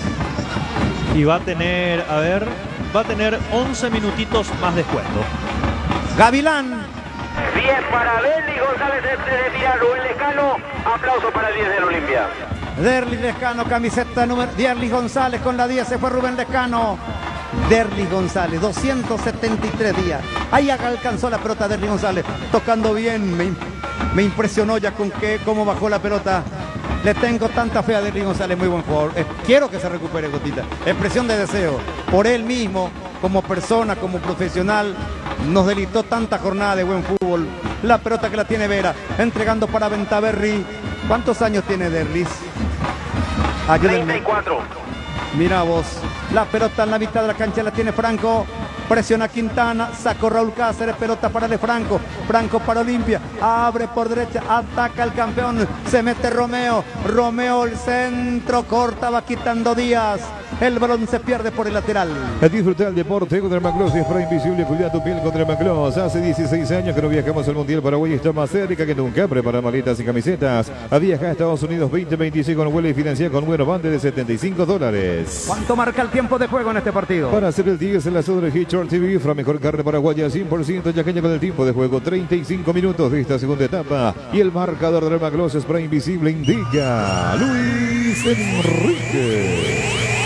Speaker 3: Y va a tener, a ver, va a tener once minutitos más descuento.
Speaker 2: Gavilán.
Speaker 1: diez para Derlis González, se retira Rubén Lescano. Aplauso para el diez del Olimpia.
Speaker 2: Derlis Lescano, camiseta número Derlis González con la diez, se fue Rubén Lescano. Derlis González, doscientos setenta y tres días. Ahí alcanzó la pelota Derlis González, tocando bien. Me, me impresionó ya con que, cómo bajó la pelota. Le tengo tanta fe a Derlis González, muy buen jugador. Eh, quiero que se recupere, Gotita. Expresión de deseo. Por él mismo, como persona, como profesional, nos delitó tanta jornada de buen fútbol. La pelota que la tiene Vera, entregando para Ventaverri. ¿Cuántos años tiene Derlis? Ayúdenme.
Speaker 1: treinta y cuatro.
Speaker 2: Mira vos, la pelota en la mitad de la cancha la tiene Franco. Presiona Quintana, sacó Raúl Cáceres, pelota para Ale Franco. Franco para Olimpia, abre por derecha, ataca el campeón. Se mete Romeo. Romeo el centro. Corta, va quitando Díaz. El balón se pierde por el lateral.
Speaker 4: A disfrutar el deporte contra Maclos y Spray Invisible. Cuida tu piel contra Maclos. Hace dieciséis años que no viajamos al Mundial. Paraguay está más cerca que nunca. Prepara maletas y camisetas. A viajar a Estados Unidos veinte veintiséis con vuelo y financiar con buenos bandes de setenta y cinco dólares.
Speaker 2: ¿Cuánto marca el tiempo de juego en este partido?
Speaker 4: Para hacer el diez en la zona de Hitchard T V, la mejor carne paraguaya, cien por ciento yaqueña con el tiempo de juego, treinta y cinco minutos de esta segunda etapa. Y el marcador del Maclos Spray Invisible indica Luis Enrique.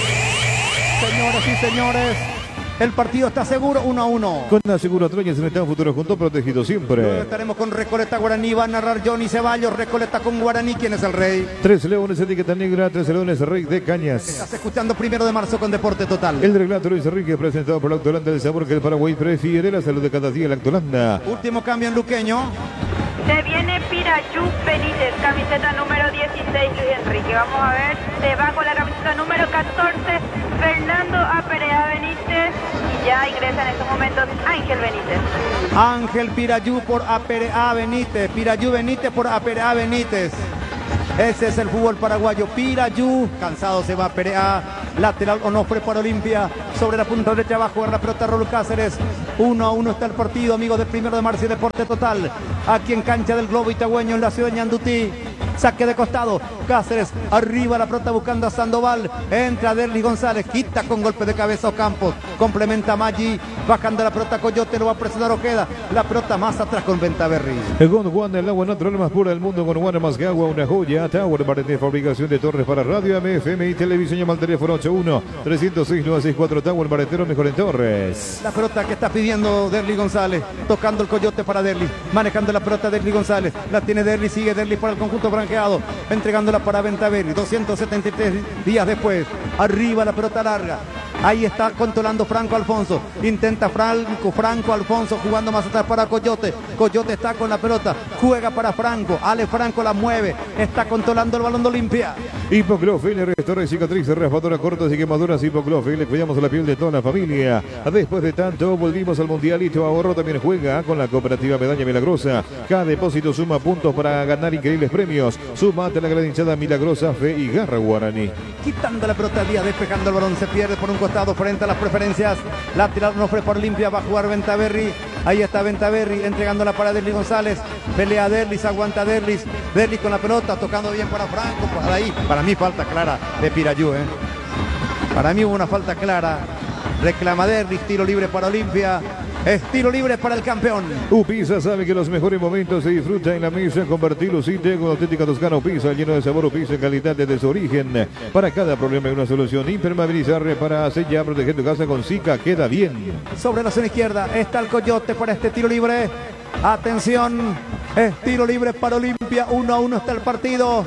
Speaker 2: Señoras y señores, el partido está seguro, uno a uno.
Speaker 4: Con Aseguro Troñez en el futuro junto, protegido
Speaker 2: Luego
Speaker 4: siempre.
Speaker 2: estaremos con Recoleta Guaraní, va a narrar Johnny Ceballos. Recoleta con Guaraní, ¿quién es el rey?
Speaker 4: Tres Leones, etiqueta negra, Tres Leones, Rey de Cañas.
Speaker 2: Estás escuchando Primero de Marzo con Deporte Total.
Speaker 4: El relato Luis Enrique, presentado por la Lactolanda, el sabor que el Paraguay prefiere, la salud de cada día, la Lactolanda.
Speaker 2: Último cambio en Luqueño.
Speaker 6: Se viene Pirayú Benítez, camiseta número dieciséis, Luis Enrique. Vamos a ver, se va con la camiseta número catorce, Fernando Aperea Benítez. Y ya ingresa en estos momentos Ángel Benítez.
Speaker 2: Ángel Pirayú por Aperea Benítez. Pirayú Benítez por Aperea Benítez. Ese es el fútbol paraguayo. Pirayú, cansado se va Perea. Lateral Onofre para Olimpia. Sobre la punta derecha va a jugar la pelota Raúl Cáceres. Uno a uno está el partido, amigos del Primero de Marzo y Deporte Total. Aquí en cancha del Globo Itagüeño, en la ciudad de Ñandutí. Saque de costado, Cáceres, arriba la pelota buscando a Sandoval, entra Derlis González, quita con golpe de cabeza Ocampos, complementa Maggi, bajando la pelota Coyote, lo va a presionar Ojeda, la pelota más atrás con Ventaverri.
Speaker 4: Con Juan, el agua natural más pura del mundo, con Juan más que agua, una joya. Tower para de fabricación de torres para radio, M F M y televisión. Llama al teléfono ocho uno, tres cero seis, nueve seis cuatro. Tower Baretero, mejor en torres.
Speaker 2: La pelota que está pidiendo Derlis González, tocando el Coyote para Derlis, manejando la pelota Derlis González, la tiene Derlis, sigue Derlis para el conjunto franqueado, entregándola para Ventaverri, doscientos setenta y tres días después, arriba la pelota larga. Ahí está controlando Franco Alfonso. Intenta Franco, Franco Alfonso jugando más atrás para Coyote. Coyote está con la pelota. Juega para Franco. Ale Franco la mueve. Está controlando el balón de Olimpia.
Speaker 4: Hipoclofil, restaura cicatrices, raspadura cortas y quemaduras. Hipoclofil, le cuidamos la piel de toda la familia. Después de tanto, volvimos al Mundialito. Ahorro también juega con la cooperativa Medalla Milagrosa. Cada depósito suma puntos para ganar increíbles premios. Sumate a la gran hinchada Milagrosa, Fe y Garra Guaraní.
Speaker 2: Quitando la pelota Díaz, despejando el balón. Se pierde por un costado frente a las preferencias. Lateral no fue por Olimpia. Va a jugar Ventaverri. Ahí está Ventaverri entregándola para Derlis González. Pelea Derlis, aguanta Derlis. Derlis con la pelota, tocando bien para Franco. Por ahí, para mí falta clara de Pirayú, ¿eh? Para mí hubo una falta clara. Reclama Derlis, tiro libre para Olimpia. Es tiro libre para el campeón.
Speaker 4: Upisa sabe que los mejores momentos se disfrutan en la mesa. Compartir Lucite con auténtica Toscana Upisa, lleno de sabor. Upisa en calidad desde su origen. Para cada problema hay una solución. Impermeabilizar para sellar, proteger tu casa con Zika. Queda bien.
Speaker 2: Sobre la zona izquierda está el Coyote para este tiro libre. Atención, es tiro libre para Olimpia. Uno a uno está el partido.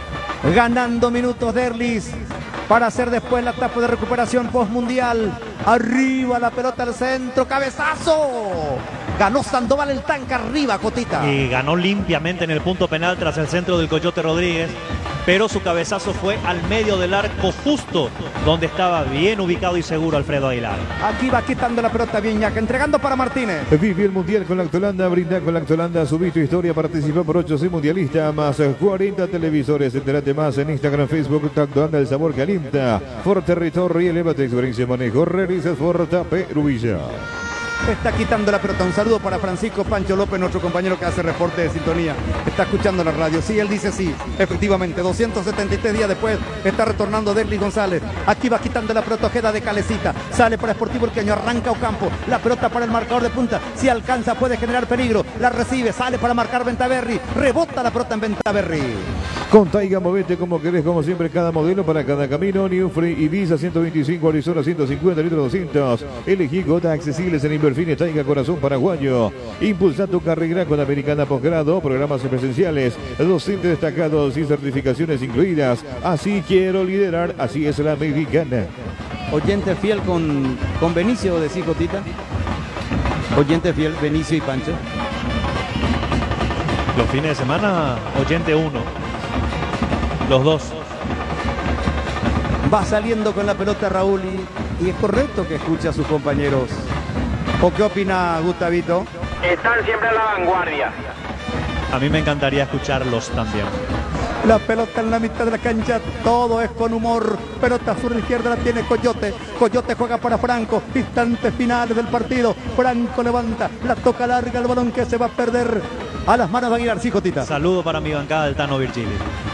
Speaker 2: Ganando minutos Derlis para hacer después la etapa de recuperación postmundial. Arriba la pelota al centro, cabezazo. Ganó Sandoval el tanque arriba, Cotita.
Speaker 3: Y ganó limpiamente en el punto penal tras el centro del Coyote Rodríguez. Pero su cabezazo fue al medio del arco, justo donde estaba bien ubicado y seguro Alfredo Aguilar.
Speaker 2: Aquí va quitando la pelota Viñac, entregando para Martínez.
Speaker 4: Vive el Mundial con la Lactolanda, brinda con la Lactolanda, subí tu historia, participó por ocho, soy mundialista, más cuarenta televisores, entérate más en Instagram, Facebook, Lactolanda, el sabor que alienta. Ford Territorio, eleva tu experiencia de manejo, realizas Ford Peruilla.
Speaker 2: Está quitando la pelota. Un saludo para Francisco Pancho López, nuestro compañero que hace reporte de sintonía. Está escuchando la radio. Sí, él dice sí. Efectivamente, doscientos setenta y tres días después está retornando Derlis González. Aquí va quitando la pelota Ojeda de Calecita. Sale para Sportivo Urqueño, arranca Ocampo. La pelota para el marcador de punta. Si alcanza puede generar peligro. La recibe, sale para marcar Ventaverri. Rebota la pelota en Ventaverri.
Speaker 4: Con Taiga, movete como querés, como siempre, cada modelo para cada camino. New Free Ibiza ciento veinticinco, Arizona ciento cincuenta, litro doscientos. Elegí gota accesibles en Inverfine Taiga Corazón Paraguayo. Impulsa tu carrera con Americana Posgrado, programas presenciales, docentes destacados y certificaciones incluidas. Así quiero liderar, así es la Americana.
Speaker 2: Oyente fiel con, con Benicio, decís, Cotita. Oyente fiel, Benicio y Pancho.
Speaker 3: Los fines de semana, oyente uno. Los dos.
Speaker 2: Va saliendo con la pelota Raúl y, y es correcto que escuche a sus compañeros. ¿O qué opina Gustavito?
Speaker 1: Están siempre a la vanguardia.
Speaker 3: A mí me encantaría escucharlos también.
Speaker 2: La pelota en la mitad de la cancha, todo es con humor. Pelota sur izquierda la tiene Coyote. Coyote juega para Franco. Instantes finales del partido. Franco levanta, la toca larga, el balón que se va a perder a las manos de Aguilar. Sí, Jotita.
Speaker 3: Saludo para mi bancada del Tano Virgili.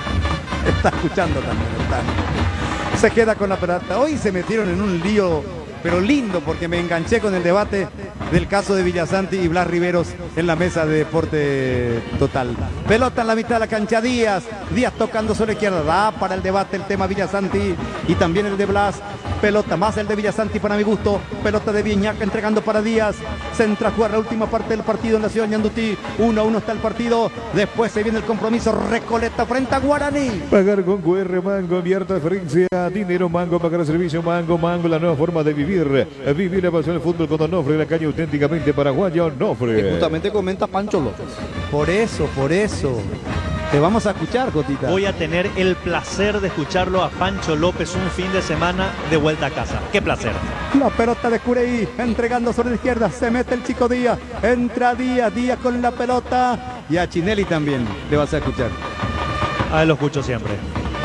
Speaker 2: Está escuchando también el Tano. Se queda con la pelota. Hoy se metieron en un lío, pero lindo, porque me enganché con el debate del caso de Villasanti y Blas Riveros en la mesa de Deporte Total. Pelota en la mitad de la cancha, Díaz. Díaz tocando sobre la izquierda. Da para el debate el tema Villasanti y también el de Blas. Pelota más el de Villasanti para mi gusto. Pelota de Viñac entregando para Díaz. Se entra a jugar la última parte del partido en la ciudad de Ñandutí. uno a uno está el partido. Después se viene el compromiso. Recoleta frente a Guaraní.
Speaker 4: Pagar con Q R Mango, enviar transferencia, dinero Mango, pagar servicio Mango, Mango, la nueva forma de vivir. Vivir la pasión del fútbol con Onofre, la calle auténticamente paraguaya Onofre.
Speaker 5: Y justamente comenta Pancho López.
Speaker 2: Por eso, por eso. Te vamos a escuchar, Jotita.
Speaker 3: Voy a tener el placer de escucharlo a Pancho López un fin de semana de vuelta a casa. ¡Qué placer!
Speaker 2: La pelota de Cureí, entregando sobre la izquierda, se mete el chico Díaz, entra Díaz, Díaz con la pelota, y a Chinelli también le vas a escuchar.
Speaker 3: Ahí lo escucho siempre.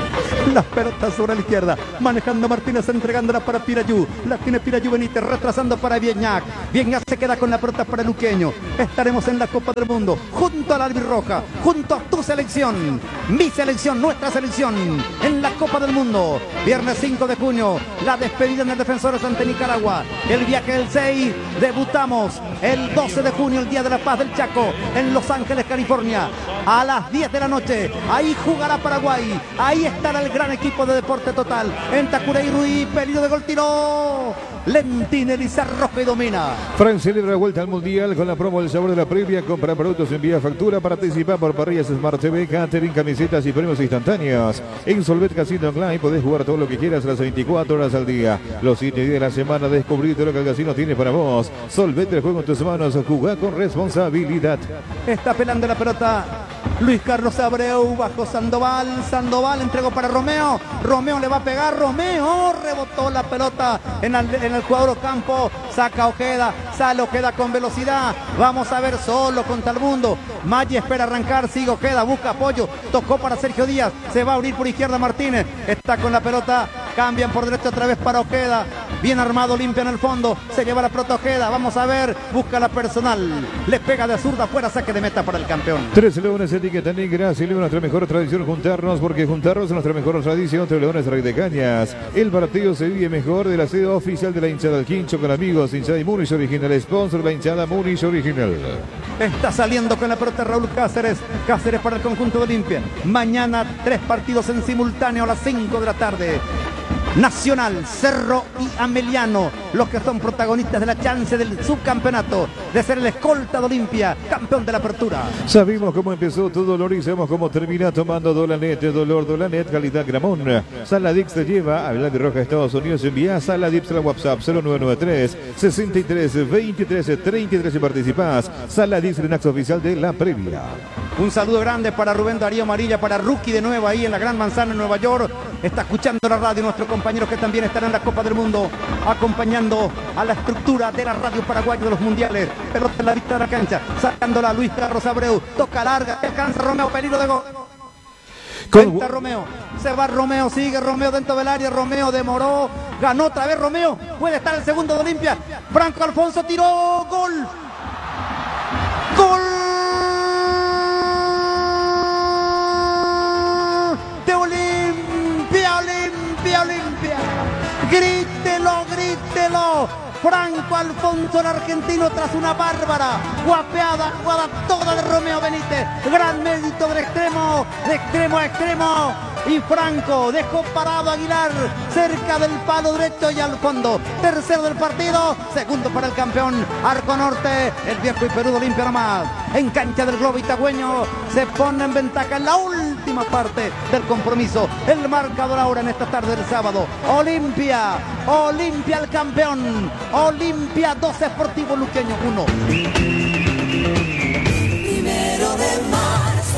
Speaker 2: Las pelotas sobre la izquierda, manejando Martínez, entregándola para Pirayú. La tiene Pirayú Benítez, retrasando para Viñac. Viñac se queda con la pelota para Luqueño. Estaremos en la Copa del Mundo, junto a la albirroja, junto a tu selección, mi selección, nuestra selección, en la Copa del Mundo. Viernes cinco de junio, la despedida en el Defensores ante Nicaragua. El viaje del seis, debutamos el doce de junio, el Día de la Paz del Chaco, en Los Ángeles, California, a las diez de la noche. Ahí jugará Paraguay, ahí estará el gran equipo de Deporte Total. En Tacuray Ruiz, peligro de gol, tiró Lentinelli, se arroja y domina.
Speaker 4: Francia celebra la vuelta al Mundial con la promo del sabor de la previa. Compra productos, envía factura, participa por parrillas Smart T V, catering, camisetas y premios instantáneos. En Solvet Casino Online podés jugar todo lo que quieras las veinticuatro horas al día. Los siete días de la semana, descubrí todo lo que el casino tiene para vos. Solvet, el juego en tus manos, jugá con responsabilidad.
Speaker 2: Está pelando la pelota Luis Carlos Abreu, bajo Sandoval. Sandoval entregó para Romeo. Romeo le va a pegar. Romeo rebotó la pelota en el, en el cuadro campo. Saca Ojeda. Sale Ojeda con velocidad. Vamos a ver solo contra el mundo. Maggi espera arrancar. Sigue Ojeda. Busca apoyo. Tocó para Sergio Díaz. Se va a abrir por izquierda Martínez. Está con la pelota. Cambian por derecha otra vez para Ojeda. Bien armado, limpia en el fondo. Se lleva la pelota Ojeda. Vamos a ver. Busca la personal. Le pega de zurda afuera. Saque de meta para el campeón.
Speaker 4: Tres leones, etiqueta negra. Celebra nuestra mejor tradición juntarnos, porque juntarnos es nuestra mejor tradición. Tres leones, Rey de Cañas. El partido se vive mejor de la sede oficial de la hinchada del Quincho con amigos. Hinchada y Munich Original. Sponsor de la hinchada Munich Original.
Speaker 2: Está saliendo con la pelota Raúl Cáceres. Cáceres para el conjunto de Olimpia. Mañana tres partidos en simultáneo a las cinco de la tarde. Nacional, Cerro y Ameliano, los que son protagonistas de la chance del subcampeonato, de ser el escolta de Olimpia, campeón de la apertura.
Speaker 4: Sabemos cómo empezó tu dolor y sabemos cómo termina tomando Dolanet. Dolor Dolanet, calidad Gramón. Saladix te lleva a Blanca Roja, Estados Unidos. Envía Saladix al WhatsApp cero nueve nueve tres, sesenta y tres, veintitrés, treinta y tres y participás. Saladix, Renax oficial de la previa.
Speaker 2: Un saludo grande para Rubén Darío Amarilla, para Rookie de nuevo ahí en la Gran Manzana en Nueva York. Está escuchando la radio nuestro compañero que también estará en la Copa del Mundo, acompañando a la estructura de la radio paraguaya de los mundiales. Pelota en la vista de la cancha, sacándola a Luis Carlos Abreu. Toca larga, alcanza Romeo, peligro de gol. Cuenta Romeo, se va Romeo, sigue Romeo dentro del área. Romeo demoró, ganó otra vez Romeo. Puede estar el segundo de Olimpia. Franco Alfonso tiró, gol. Gol. Olimpia, Olimpia, grítelo, grítelo. Franco Alfonso, el argentino, tras una bárbara guapeada, jugada toda de Romeo Benítez. Gran mérito del extremo, de extremo a extremo. Y Franco dejó parado a Aguilar cerca del palo derecho y al fondo. Tercero del partido, segundo para el campeón. Arco Norte, el viejo y Perú de Olimpia nomás. En cancha del Globo Itagüeño se pone en ventaja en la última parte del compromiso. El marcador ahora en esta tarde del sábado. Olimpia, Olimpia el campeón. Olimpia dos, Sportivo Luqueño uno.
Speaker 8: Primero de marzo.
Speaker 2: La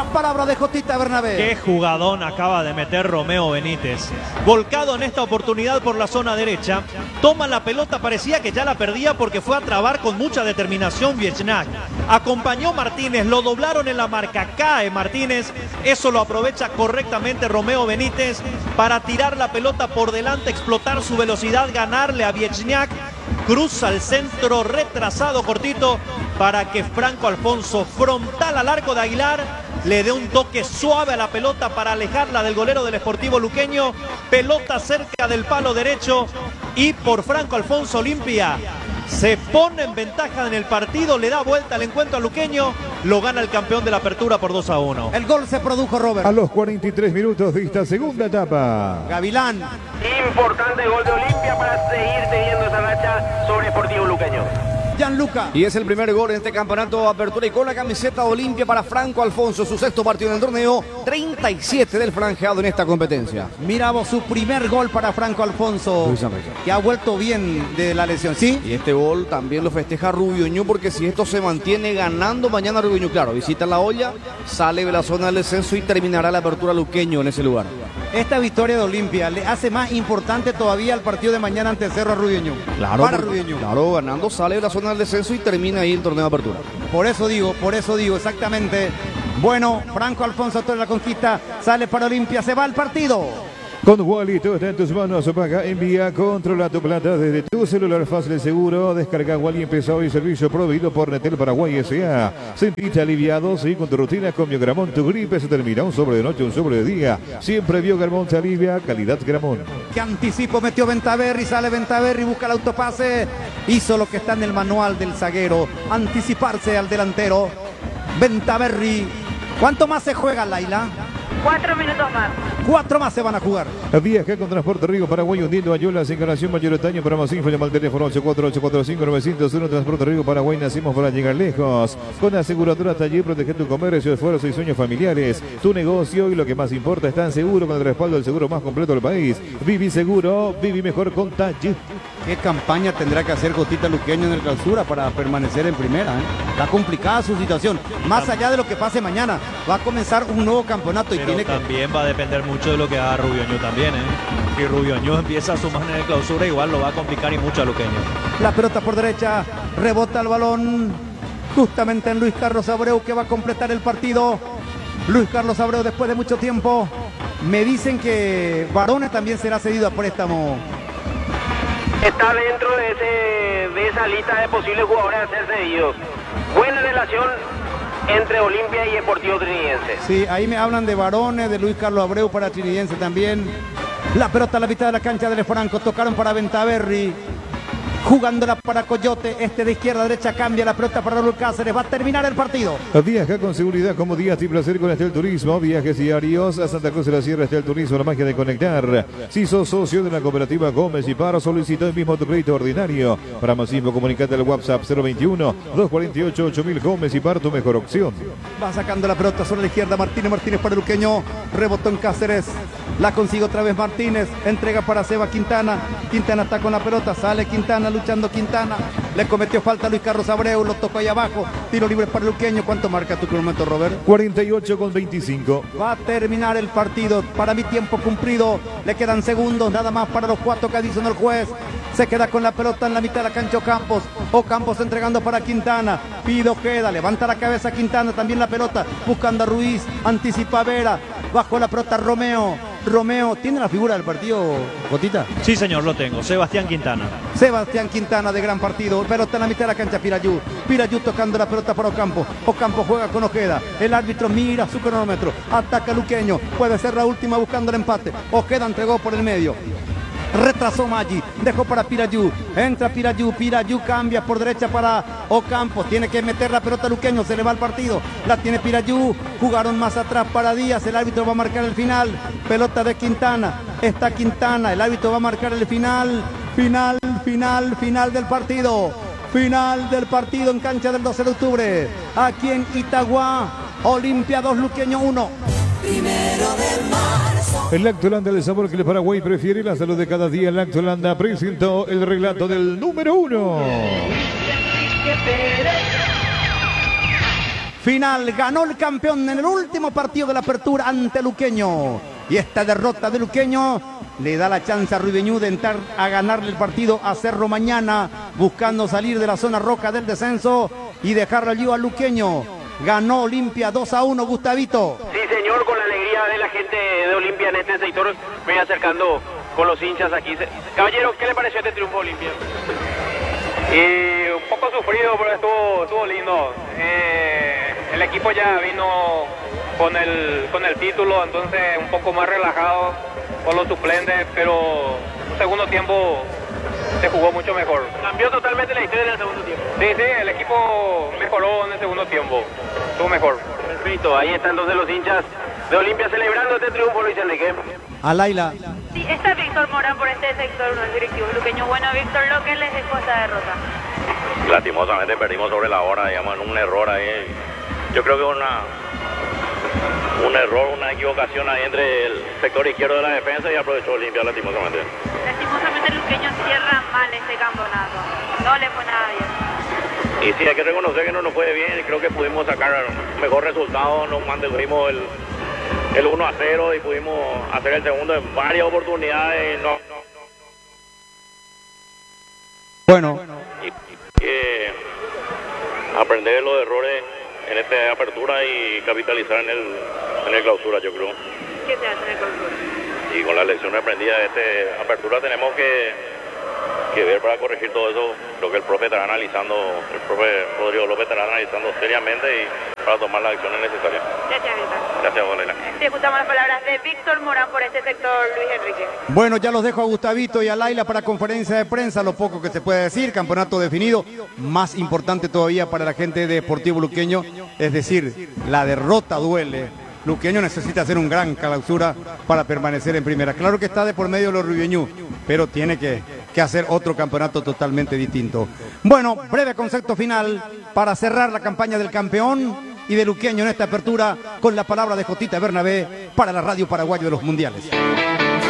Speaker 2: palabra de Jotita Bernabé.
Speaker 3: Qué jugadón acaba de meter Romeo Benítez. Volcado en esta oportunidad por la zona derecha. Toma la pelota, parecía que ya la perdía porque fue a trabar con mucha determinación Viechnac. Acompañó Martínez, lo doblaron en la marca, cae Martínez. Eso lo aprovecha correctamente Romeo Benítez para tirar la pelota por delante, explotar su velocidad, ganarle a Viechnac. Cruza el centro, retrasado cortito, para que Franco Alfonso, frontal al arco de Aguilar, le dé un toque suave a la pelota para alejarla del golero del Sportivo Luqueño. Pelota cerca del palo derecho y por Franco Alfonso Olimpia se pone en ventaja en el partido, le da vuelta al encuentro a Luqueño, lo gana el campeón de la apertura por dos a uno.
Speaker 2: El gol se produjo, Robert.
Speaker 4: A los cuarenta y tres minutos de esta segunda etapa.
Speaker 2: Gavilán.
Speaker 1: Importante gol de Olimpia para seguir teniendo esa racha sobre Sportivo Luqueño.
Speaker 2: Gianluca.
Speaker 5: Y es el primer gol en este campeonato de apertura y con la camiseta de Olimpia para Franco Alfonso, su sexto partido en el torneo, treinta y siete del franjeado en esta competencia.
Speaker 2: Mira vos, su primer gol para Franco Alfonso, que ha vuelto bien de la lesión, ¿sí?
Speaker 5: Y este gol también lo festeja Rubio Ñu, porque si esto se mantiene ganando mañana Rubio Ñu, claro, visita La Olla, sale de la zona del descenso y terminará la apertura Luqueño en ese lugar.
Speaker 2: Esta victoria de Olimpia le hace más importante todavía el partido de mañana ante Cerro a Rubio Ñu.
Speaker 5: Claro,
Speaker 2: para
Speaker 5: por,
Speaker 2: Rubio Ñu.
Speaker 5: Claro, ganando sale de la zona del descenso y termina ahí el torneo de apertura.
Speaker 2: Por eso digo, por eso digo, exactamente. Bueno, Franco Alfonso toda la conquista, sale para Olimpia, se va al partido.
Speaker 4: Con Wally, todo está en tus manos. Paga, envía, controla tu plata desde tu celular fácil y seguro. Descarga Wally, empezó el servicio proveído por Netel Paraguay S A. Sentite aliviado, sí, con tu rutina con Biogramón. Tu gripe se termina, un sobre de noche, un sobre de día. Siempre Biogramón te alivia, calidad Gramón.
Speaker 2: Que anticipo metió Ventaverri, sale Ventaverri, busca el autopase. Hizo lo que está en el manual del zaguero, anticiparse al delantero. Ventaverri. ¿Cuánto más se juega, Laila?
Speaker 6: Cuatro minutos más.
Speaker 2: Cuatro más se van a jugar.
Speaker 4: Viaja con Transporte Río Paraguay hundiendo a Yolas, encarnación mayoritario. Para más info, llama al teléfono ocho cuatro ocho cuatro cinco nueve cero uno. Transporte Río Paraguay, nacimos para llegar lejos. Con aseguradora Taller, proteger tu comercio, esfuerzos y sueños familiares. Tu negocio y lo que más importa, están seguros con el respaldo del seguro más completo del país. Viví seguro, viví mejor con Taller.
Speaker 2: ¿Qué campaña tendrá que hacer Jotita Luqueño en el clausura para permanecer en primera? ¿eh? Está complicada su situación. Más allá de lo que pase mañana, va a comenzar un nuevo campeonato y
Speaker 3: Pero
Speaker 2: tiene que...
Speaker 3: también va a depender mucho de lo que haga Rubio Ñu también, ¿eh? Si Rubio Ñu empieza a sumar en el clausura, igual lo va a complicar y mucho a Luqueño.
Speaker 2: La pelota por derecha, rebota el balón justamente en Luis Carlos Abreu, que va a completar el partido. Luis Carlos Abreu, después de mucho tiempo, me dicen que Barone también será cedido a préstamo.
Speaker 1: Está dentro de, ese, de esa lista de posibles jugadores a ser cedidos. Buena relación entre Olimpia y Sportivo Trinidense.
Speaker 2: Sí, ahí me hablan de Barone, de Luis Carlos Abreu para Trinidense también. La pelota a la mitad de la cancha del Franco, tocaron para Ventaverri. Jugándola para Coyote, este de izquierda a derecha, cambia la pelota para Raúl Cáceres, va a terminar el partido.
Speaker 4: Viaja con seguridad, comodidad y placer con Estel Turismo. Viajes diarios a Santa Cruz de la Sierra. Estel Turismo, la magia de conectar. Si sos socio de la cooperativa Gómez y Paro, solicita hoy mismo tu crédito ordinario. Para más info, comunicate al WhatsApp cero veintiuno, dos cuarenta y ocho, ocho mil. Gómez y Paro, tu mejor opción.
Speaker 2: Va sacando la pelota sobre la izquierda, Martínez, Martínez para Luqueño, rebotó en Cáceres, la consigue otra vez Martínez, entrega para Seba Quintana, Quintana está con la pelota, sale Quintana, luchando Quintana, le cometió falta a Luis Carlos Abreu, lo tocó ahí abajo, tiro libre para Luqueño. ¿Cuánto marca tu cronómetro, Robert?
Speaker 4: cuarenta y ocho con veinticinco.
Speaker 2: Va a terminar el partido, para mi tiempo cumplido, le quedan segundos nada más para los cuatro que dice el juez. Se queda con la pelota en la mitad de la cancha Ocampos, Ocampos entregando para Quintana, Pido queda, levanta la cabeza Quintana, también la pelota, buscando a Ruiz, anticipa a Vera, bajo la pelota Romeo, Romeo, ¿tiene la figura del partido, Jotita?
Speaker 3: Sí, señor, lo tengo. Sebastián Quintana.
Speaker 2: Sebastián Quintana de gran partido. Pelota en la mitad de la cancha, Pirayú. Pirayú tocando la pelota para Ocampo. Ocampo juega con Ojeda. El árbitro mira su cronómetro. Ataca Luqueño. Puede ser la última buscando el empate. Ojeda entregó por el medio. Retrasó Maggi, dejó para Pirayú, entra Pirayú, Pirayú cambia por derecha para Ocampo, tiene que meter la pelota Luqueño, se le va el partido, la tiene Pirayú, jugaron más atrás para Díaz, el árbitro va a marcar el final, pelota de Quintana, está Quintana, el árbitro va a marcar el final, final, final, final del partido, final del partido en cancha del doce de octubre, aquí en Itagua, Olimpia dos, Luqueño uno.
Speaker 8: Primero de marzo.
Speaker 4: El Lactolanda, el sabor que el Paraguay prefiere, la salud de cada día. El Lactolanda presentó el relato del número uno.
Speaker 2: final. Ganó el campeón en el último partido de la apertura ante Luqueño. Y esta derrota de Luqueño le da la chance a Ruibeñú de entrar a ganarle el partido a Cerro mañana, buscando salir de la zona roja del descenso y dejarlo allí a Luqueño. Ganó Olimpia dos a uno, Gustavito.
Speaker 1: Sí, señor, con la alegría de la gente de Olimpia en este sector, me voy acercando con los hinchas aquí. Caballero, ¿qué le pareció este triunfo Olimpia?
Speaker 9: Y un poco sufrido, pero estuvo, estuvo lindo. Eh, el equipo ya vino con el, con el título, entonces un poco más relajado con los suplentes, pero un segundo tiempo se jugó mucho mejor.
Speaker 1: Cambió totalmente la historia en el segundo tiempo.
Speaker 9: Sí, sí, el equipo mejoró en el segundo tiempo, estuvo mejor.
Speaker 1: Perfecto, ahí están entonces los hinchas de Olimpia celebrando este triunfo, Luis Enrique.
Speaker 2: A Laila.
Speaker 6: Sí, está Víctor Morán por este sector, uno directivo luqueño. Bueno, Víctor, lo que les dejó esta derrota.
Speaker 10: Lastimosamente perdimos sobre la hora, digamos, en un error ahí. Yo creo que una un error, una equivocación ahí entre el sector izquierdo de la defensa y aprovechó Olimpia, lastimosamente.
Speaker 6: Lastimosamente el luqueño cierra mal este campeonato. No le fue nada bien.
Speaker 10: Y sí, hay que reconocer que no nos fue bien. Creo que pudimos sacar un mejor resultado. Nos mantuvimos el, el uno a cero y pudimos hacer el segundo en varias oportunidades. No, no, no.
Speaker 2: Bueno.
Speaker 10: Y, y, eh, aprender los errores en esta apertura y capitalizar en el, en el clausura, yo creo.
Speaker 6: ¿Qué se hace en el clausura?
Speaker 10: Y con la lección aprendida de esta apertura tenemos que, que ver para corregir todo eso, lo que el profe estará analizando, el profe Rodrigo López estará analizando seriamente y para tomar las acciones necesarias.
Speaker 6: Gracias, Víctor.
Speaker 10: Gracias, Valera.
Speaker 6: Sí, escuchamos las palabras de Víctor Morán por este sector, Luis Enrique.
Speaker 2: Bueno, ya los dejo a Gustavito y a Laila para conferencia de prensa, lo poco que se puede decir, campeonato definido, más importante todavía para la gente de Deportivo Luqueño, es decir, la derrota duele. Luqueño necesita hacer un gran clausura para permanecer en primera. Claro que está de por medio de los Ruibeñú, pero tiene que, que hacer otro campeonato totalmente distinto. Bueno, breve concepto final para cerrar la campaña del campeón y de Luqueño en esta apertura con la palabra de Jotita Bernabé para la Radio Paraguayo de los Mundiales.